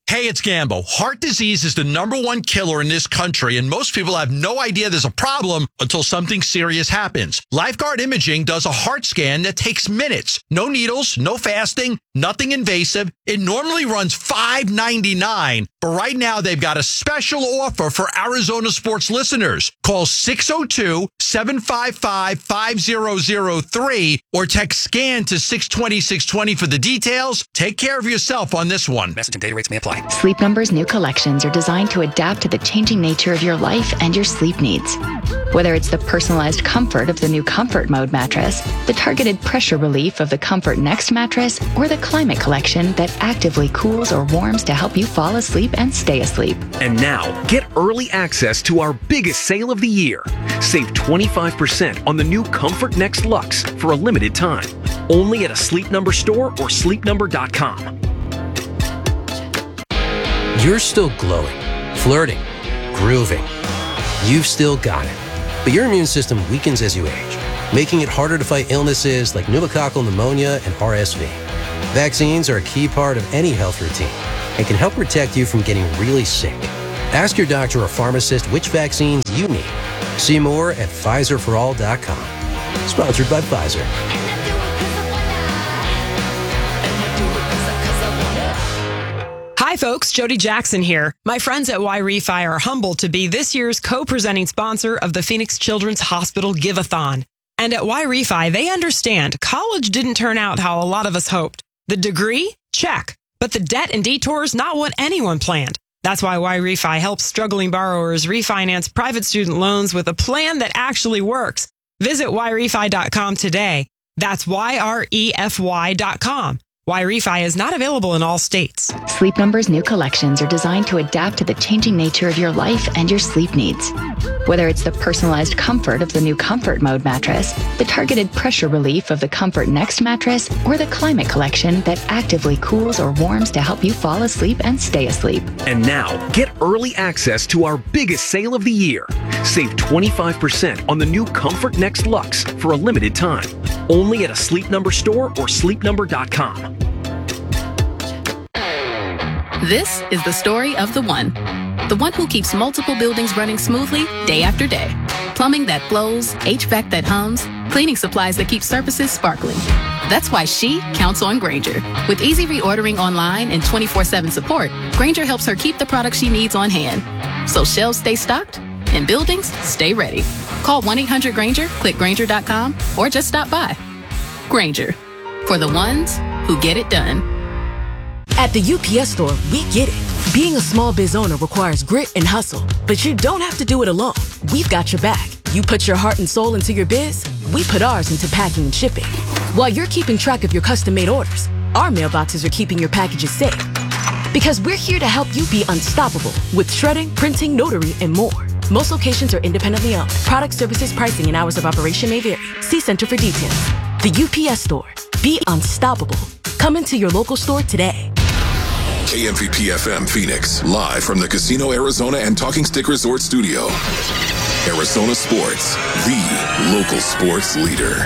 Hey, it's Gambo. Heart disease is the number one killer in this country, and most people have no idea there's a problem until something serious happens. Lifeguard Imaging does a heart scan that takes minutes. No needles, no fasting, nothing invasive. It normally runs five ninety-nine, but right now they've got a special offer for Arizona sports listeners. Call six oh two, seven five five, five oh oh three or text SCAN to six twenty, six twenty for the details. Take care of yourself on this one. Message and data rates may apply. Sleep Number's new collections are designed to adapt to the changing nature of your life and your sleep needs. Whether it's the personalized comfort of the new Comfort Mode mattress, the targeted pressure relief of the Comfort Next mattress, or the Climate Collection that actively cools or warms to help you fall asleep and stay asleep. And now, get early access to our biggest sale of the year. Save twenty-five percent on the new Comfort Next Luxe for a limited time. Only at a Sleep Number store or sleep number dot com. You're still glowing, flirting, grooving. You've still got it. But your immune system weakens as you age, making it harder to fight illnesses like pneumococcal pneumonia and R S V. Vaccines are a key part of any health routine and can help protect you from getting really sick. Ask your doctor or pharmacist which vaccines you need. See more at Pfizer for all dot com. Sponsored by Pfizer. Hi folks, Jody Jackson here. My friends at Y-Refi are humbled to be this year's co-presenting sponsor of the Phoenix Children's Hospital Give-a-thon. And at Y-Refi, they understand college didn't turn out how a lot of us hoped. The degree? Check. But the debt and detours, not what anyone planned. That's why Y-Refi helps struggling borrowers refinance private student loans with a plan that actually works. Visit Y Refi dot com today. That's Y R E F Y dot com. Y-Refi is not available in all states. Sleep Number's new collections are designed to adapt to the changing nature of your life and your sleep needs. Whether it's the personalized comfort of the new Comfort Mode mattress, the targeted pressure relief of the Comfort Next mattress, or the Climate Collection that actively cools or warms to help you fall asleep and stay asleep. And now, get early access to our biggest sale of the year. Save twenty-five percent on the new Comfort Next Luxe for a limited time. Only at a Sleep Number store or sleep number dot com. This is the story of the one. The one who keeps multiple buildings running smoothly day after day. Plumbing that flows, H V A C that hums, cleaning supplies that keep surfaces sparkling. That's why she counts on Grainger. With easy reordering online and twenty-four seven support, Grainger helps her keep the products she needs on hand. So shelves stay stocked and buildings stay ready. Call one eight hundred Grainger, click Grainger dot com, or just stop by. Grainger, for the ones who get it done. At the U P S store, we get it. Being a small biz owner requires grit and hustle, but you don't have to do it alone. We've got your back. You put your heart and soul into your biz, we put ours into packing and shipping. While you're keeping track of your custom-made orders, our mailboxes are keeping your packages safe. Because we're here to help you be unstoppable with shredding, printing, notary, and more. Most locations are independently owned. Product, services, pricing, and hours of operation may vary. See Center for details. The U P S store. Be unstoppable. Come into your local store today. K M V P F M Phoenix, live from the Casino Arizona and Talking Stick Resort Studio. Arizona Sports, the local sports leader.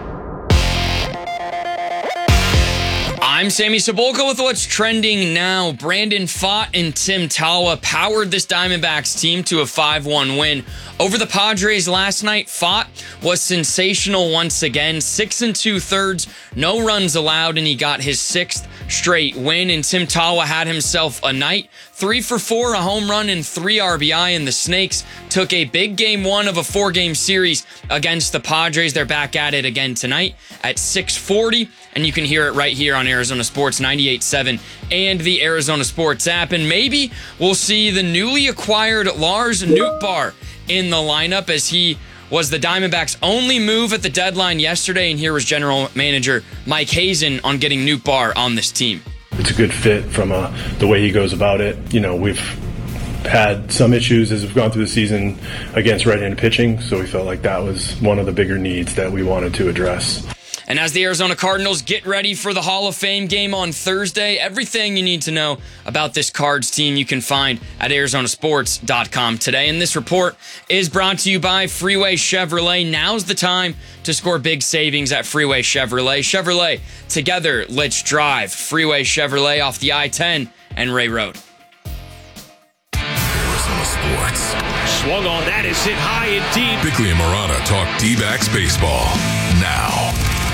I'm Sammy Sabolka with what's trending now. Brandon Pfaadt and Tim Talwa powered this Diamondbacks team to a five one win over the Padres last night. Pfaadt was sensational once again. Six and two thirds, no runs allowed, and he got his sixth straight win. And Tim Talwa had himself a night. Three for four, a home run, and three R B I, and the Snakes took a big game one of a four-game series against the Padres. They're back at it again tonight at six forty, and you can hear it right here on Arizona Sports ninety-eight point seven and the Arizona Sports app. And maybe we'll see the newly acquired Lars Nootbaar in the lineup, as he was the Diamondbacks' only move at the deadline yesterday. And here was General Manager Mike Hazen on getting Nootbaar on this team. It's a good fit from uh, the way he goes about it. You know, we've had some issues as we've gone through the season against right-handed pitching, so we felt like that was one of the bigger needs that we wanted to address. And as the Arizona Cardinals get ready for the Hall of Fame game on Thursday, everything you need to know about this Cards team you can find at Arizona Sports dot com today. And this report is brought to you by Freeway Chevrolet. Now's the time to score big savings at Freeway Chevrolet. Chevrolet, together, let's drive. Freeway Chevrolet off the I ten and Ray Road. Arizona Sports. Swung on that is hit high and deep. Bickley and Morata talk D-backs baseball now.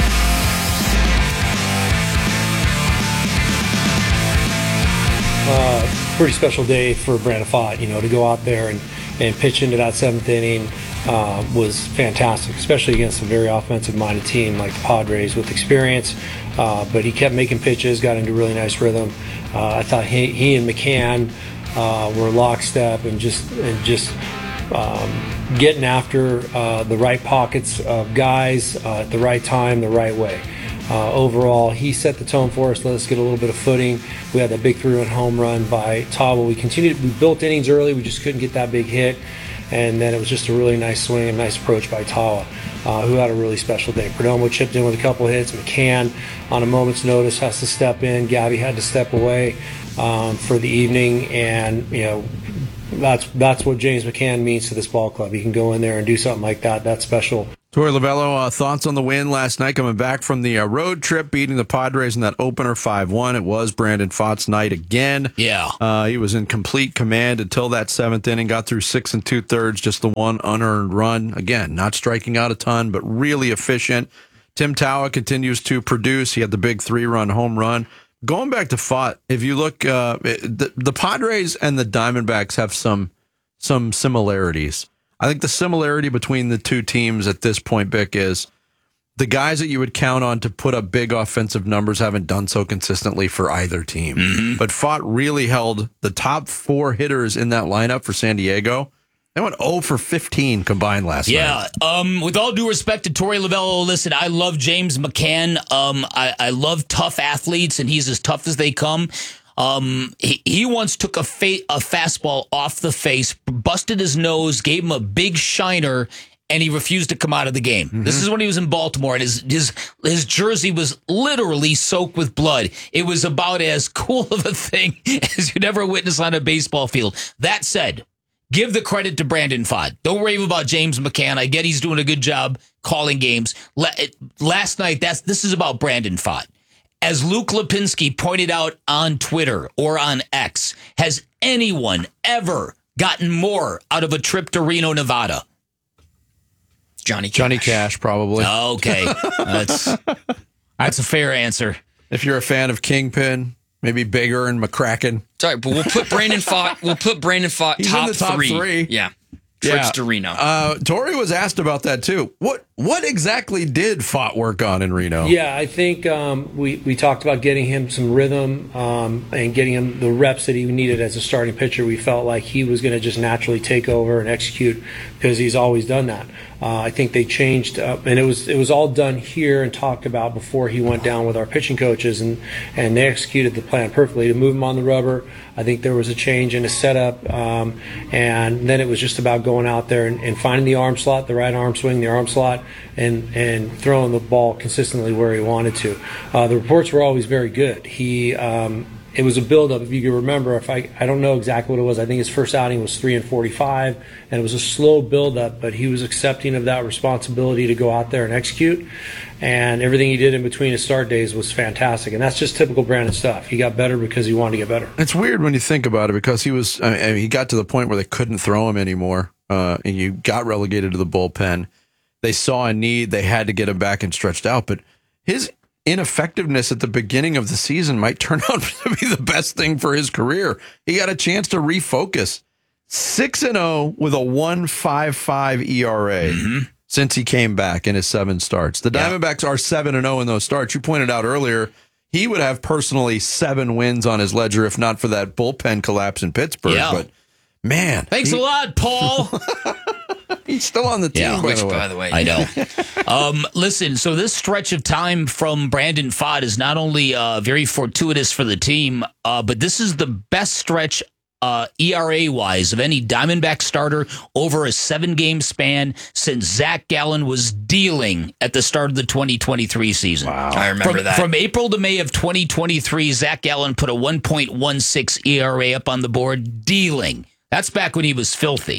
Uh, pretty special day for Brandon Pfaadt, you know, to go out there and, and pitch into that seventh inning uh, was fantastic, especially against a very offensive-minded team like the Padres with experience. Uh, but he kept making pitches, got into really nice rhythm. Uh, I thought he, he and McCann uh, were lockstep and just and just um, getting after uh, the right pockets of guys uh, at the right time, the right way. Uh, overall, he set the tone for us, let us get a little bit of footing. We had that big three-run home run by Tawa. We continued, we built innings early, we just couldn't get that big hit. And then it was just a really nice swing, a nice approach by Tawa, uh, who had a really special day. Perdomo chipped in with a couple hits. McCann, on a moment's notice, has to step in. Gabby had to step away um, for the evening. And, you know, that's that's what James McCann means to this ball club. He can go in there and do something like that. That's special. Torey Lovello, uh, thoughts on the win last night, coming back from the uh, road trip, beating the Padres in that opener five one. It was Brandon Pfaadt's night again. Yeah. Uh, he was in complete command until that seventh inning, got through six and two-thirds, just the one unearned run. Again, not striking out a ton, but really efficient. Tim Tawa continues to produce. He had the big three-run home run. Going back to Pfaadt, if you look, uh, the, the Padres and the Diamondbacks have some some similarities. I think the similarity between the two teams at this point, Bick, is the guys that you would count on to put up big offensive numbers haven't done so consistently for either team. Mm-hmm. But Pfaadt really held the top four hitters in that lineup for San Diego. They went oh for fifteen combined last yeah, night. Yeah, um, with all due respect to Torey Lovello, listen, I love James McCann. Um, I, I love tough athletes, and he's as tough as they come. Um, he, he once took a, fa- a fastball off the face, busted his nose, gave him a big shiner, and he refused to come out of the game. Mm-hmm. This is when he was in Baltimore, and his, his his jersey was literally soaked with blood. It was about as cool of a thing as you'd ever witness on a baseball field. That said, give the credit to Brandon Pfaadt. Don't rave about James McCann. I get he's doing a good job calling games. Last night, that's this is about Brandon Pfaadt. As Luke Lipinski pointed out on Twitter or on X, has anyone ever gotten more out of a trip to Reno, Nevada? Johnny Cash. Johnny Cash, probably. Okay. That's, that's a fair answer. If you're a fan of Kingpin, maybe Bigger and McCracken. Sorry, but we'll put Brandon Pfaadt, we'll put Brandon Pfaadt top, in the top three. three. Yeah. Trips yeah. to Reno. Uh, Torey was asked about that, too. What what exactly did Pfaadt work on in Reno? Yeah, I think um, we, we talked about getting him some rhythm um, and getting him the reps that he needed as a starting pitcher. We felt like he was going to just naturally take over and execute because he's always done that. Uh, I think they changed, uh, and it was it was all done here and talked about before he went down with our pitching coaches, and, and they executed the plan perfectly to move him on the rubber. I think there was a change in his setup, um, and then it was just about going out there and, and finding the arm slot, the right arm swing, the arm slot, and, and throwing the ball consistently where he wanted to. Uh, the reports were always very good. He um, it was a buildup. If you can remember, if I I don't know exactly what it was. I think his first outing was three and forty-five, and it was a slow buildup. But he was accepting of that responsibility to go out there and execute. And everything he did in between his start days was fantastic. And that's just typical Brandon stuff. He got better because he wanted to get better. It's weird when you think about it because he was. I mean, he got to the point where they couldn't throw him anymore, uh, and you got relegated to the bullpen. They saw a need. They had to get him back and stretched out. But his ineffectiveness at the beginning of the season might turn out to be the best thing for his career. He got a chance to refocus. six and oh with a one point five five E R A mm-hmm. since he came back in his seven starts. The yeah. Diamondbacks are seven and oh in those starts. You pointed out earlier he would have personally seven wins on his ledger if not for that bullpen collapse in Pittsburgh. Yeah. But man. Thanks he, a lot, Paul. He's still on the team, yeah, by, which, the by the way. I know. um, listen, so this stretch of time from Brandon Pfaadt is not only uh, very fortuitous for the team, uh, but this is the best stretch uh, E R A-wise of any Diamondback starter over a seven-game span since Zach Gallen was dealing at the start of the twenty twenty-three season. Wow. I remember from, that. From April to May of twenty twenty-three, Zach Gallen put a one point one six E R A up on the board, dealing. That's back when he was filthy.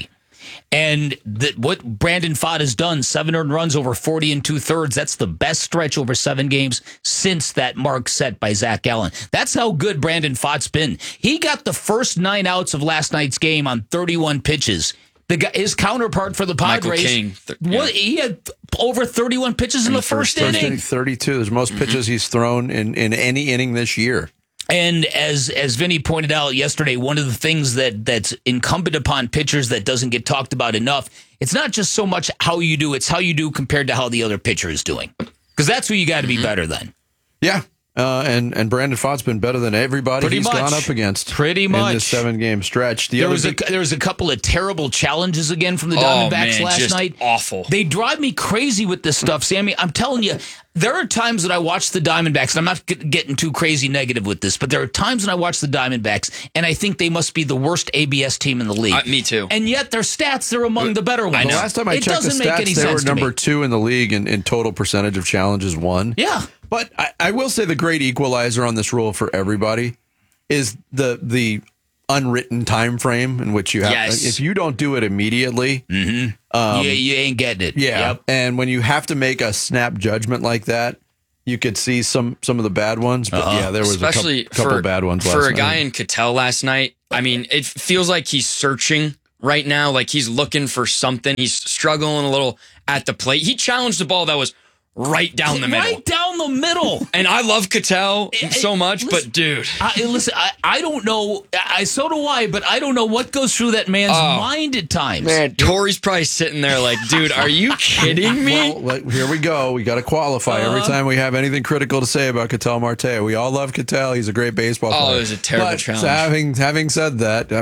And the, what Brandon Pfaadt has done, seven earned runs over forty and two thirds, that's the best stretch over seven games since that mark set by Zach Allen. That's how good Brandon Pfaadt's been. He got the first nine outs of last night's game on thirty-one pitches. The guy, his counterpart for the Padres, Michael King, th- yeah. what, he had over thirty-one pitches in, in the, the first, first inning. thirty-two. There's most pitches mm-hmm. he's thrown in, in any inning this year. And as as Vinny pointed out yesterday, one of the things that that's incumbent upon pitchers that doesn't get talked about enough, it's not just so much how you do, it's how you do compared to how the other pitcher is doing. Because that's who you got to be mm-hmm. better than. Yeah. Uh, and, and Brandon Pfaadt's been better than everybody Pretty he's much. gone up against. Pretty much. In this seven-game stretch. The there, other was big- a, there was a couple of terrible challenges again from the oh, Diamondbacks man, last just night. Awful. They drive me crazy with this stuff, Sammy. I'm telling you, there are times that I watch the Diamondbacks, and I'm not get, getting too crazy negative with this, but there are times when I watch the Diamondbacks, and I think they must be the worst A B S team in the league. Uh, me too. And yet their stats, they're among the better ones. I know. The last time I it checked the stats, they were number two in the league in, in total percentage of challenges won. Yeah. But I, I will say the great equalizer on this rule for everybody is the the unwritten time frame in which you have. Yes. If you don't do it immediately, mm-hmm. um, yeah, you ain't getting it. Yeah, yep. And when you have to make a snap judgment like that, you could see some some of the bad ones. But uh-huh. yeah, there was Especially a couple, couple for, bad ones. For last a night. guy in Cattell last night, I mean, it feels like he's searching right now. Like he's looking for something. He's struggling a little at the plate. He challenged the ball that was right down the middle. Right down the middle. And I love Cattell so much, listen, but dude. I, listen, I, I don't know. I So do I, but I don't know what goes through that man's oh, mind at times. Man, Tori's probably sitting there like, dude, are you kidding me? Well, like, here we go. We got to qualify. Uh, Every time we have anything critical to say about Ketel Marte, we all love Cattell. He's a great baseball player. Oh, it was a terrible but challenge. Having, having said that,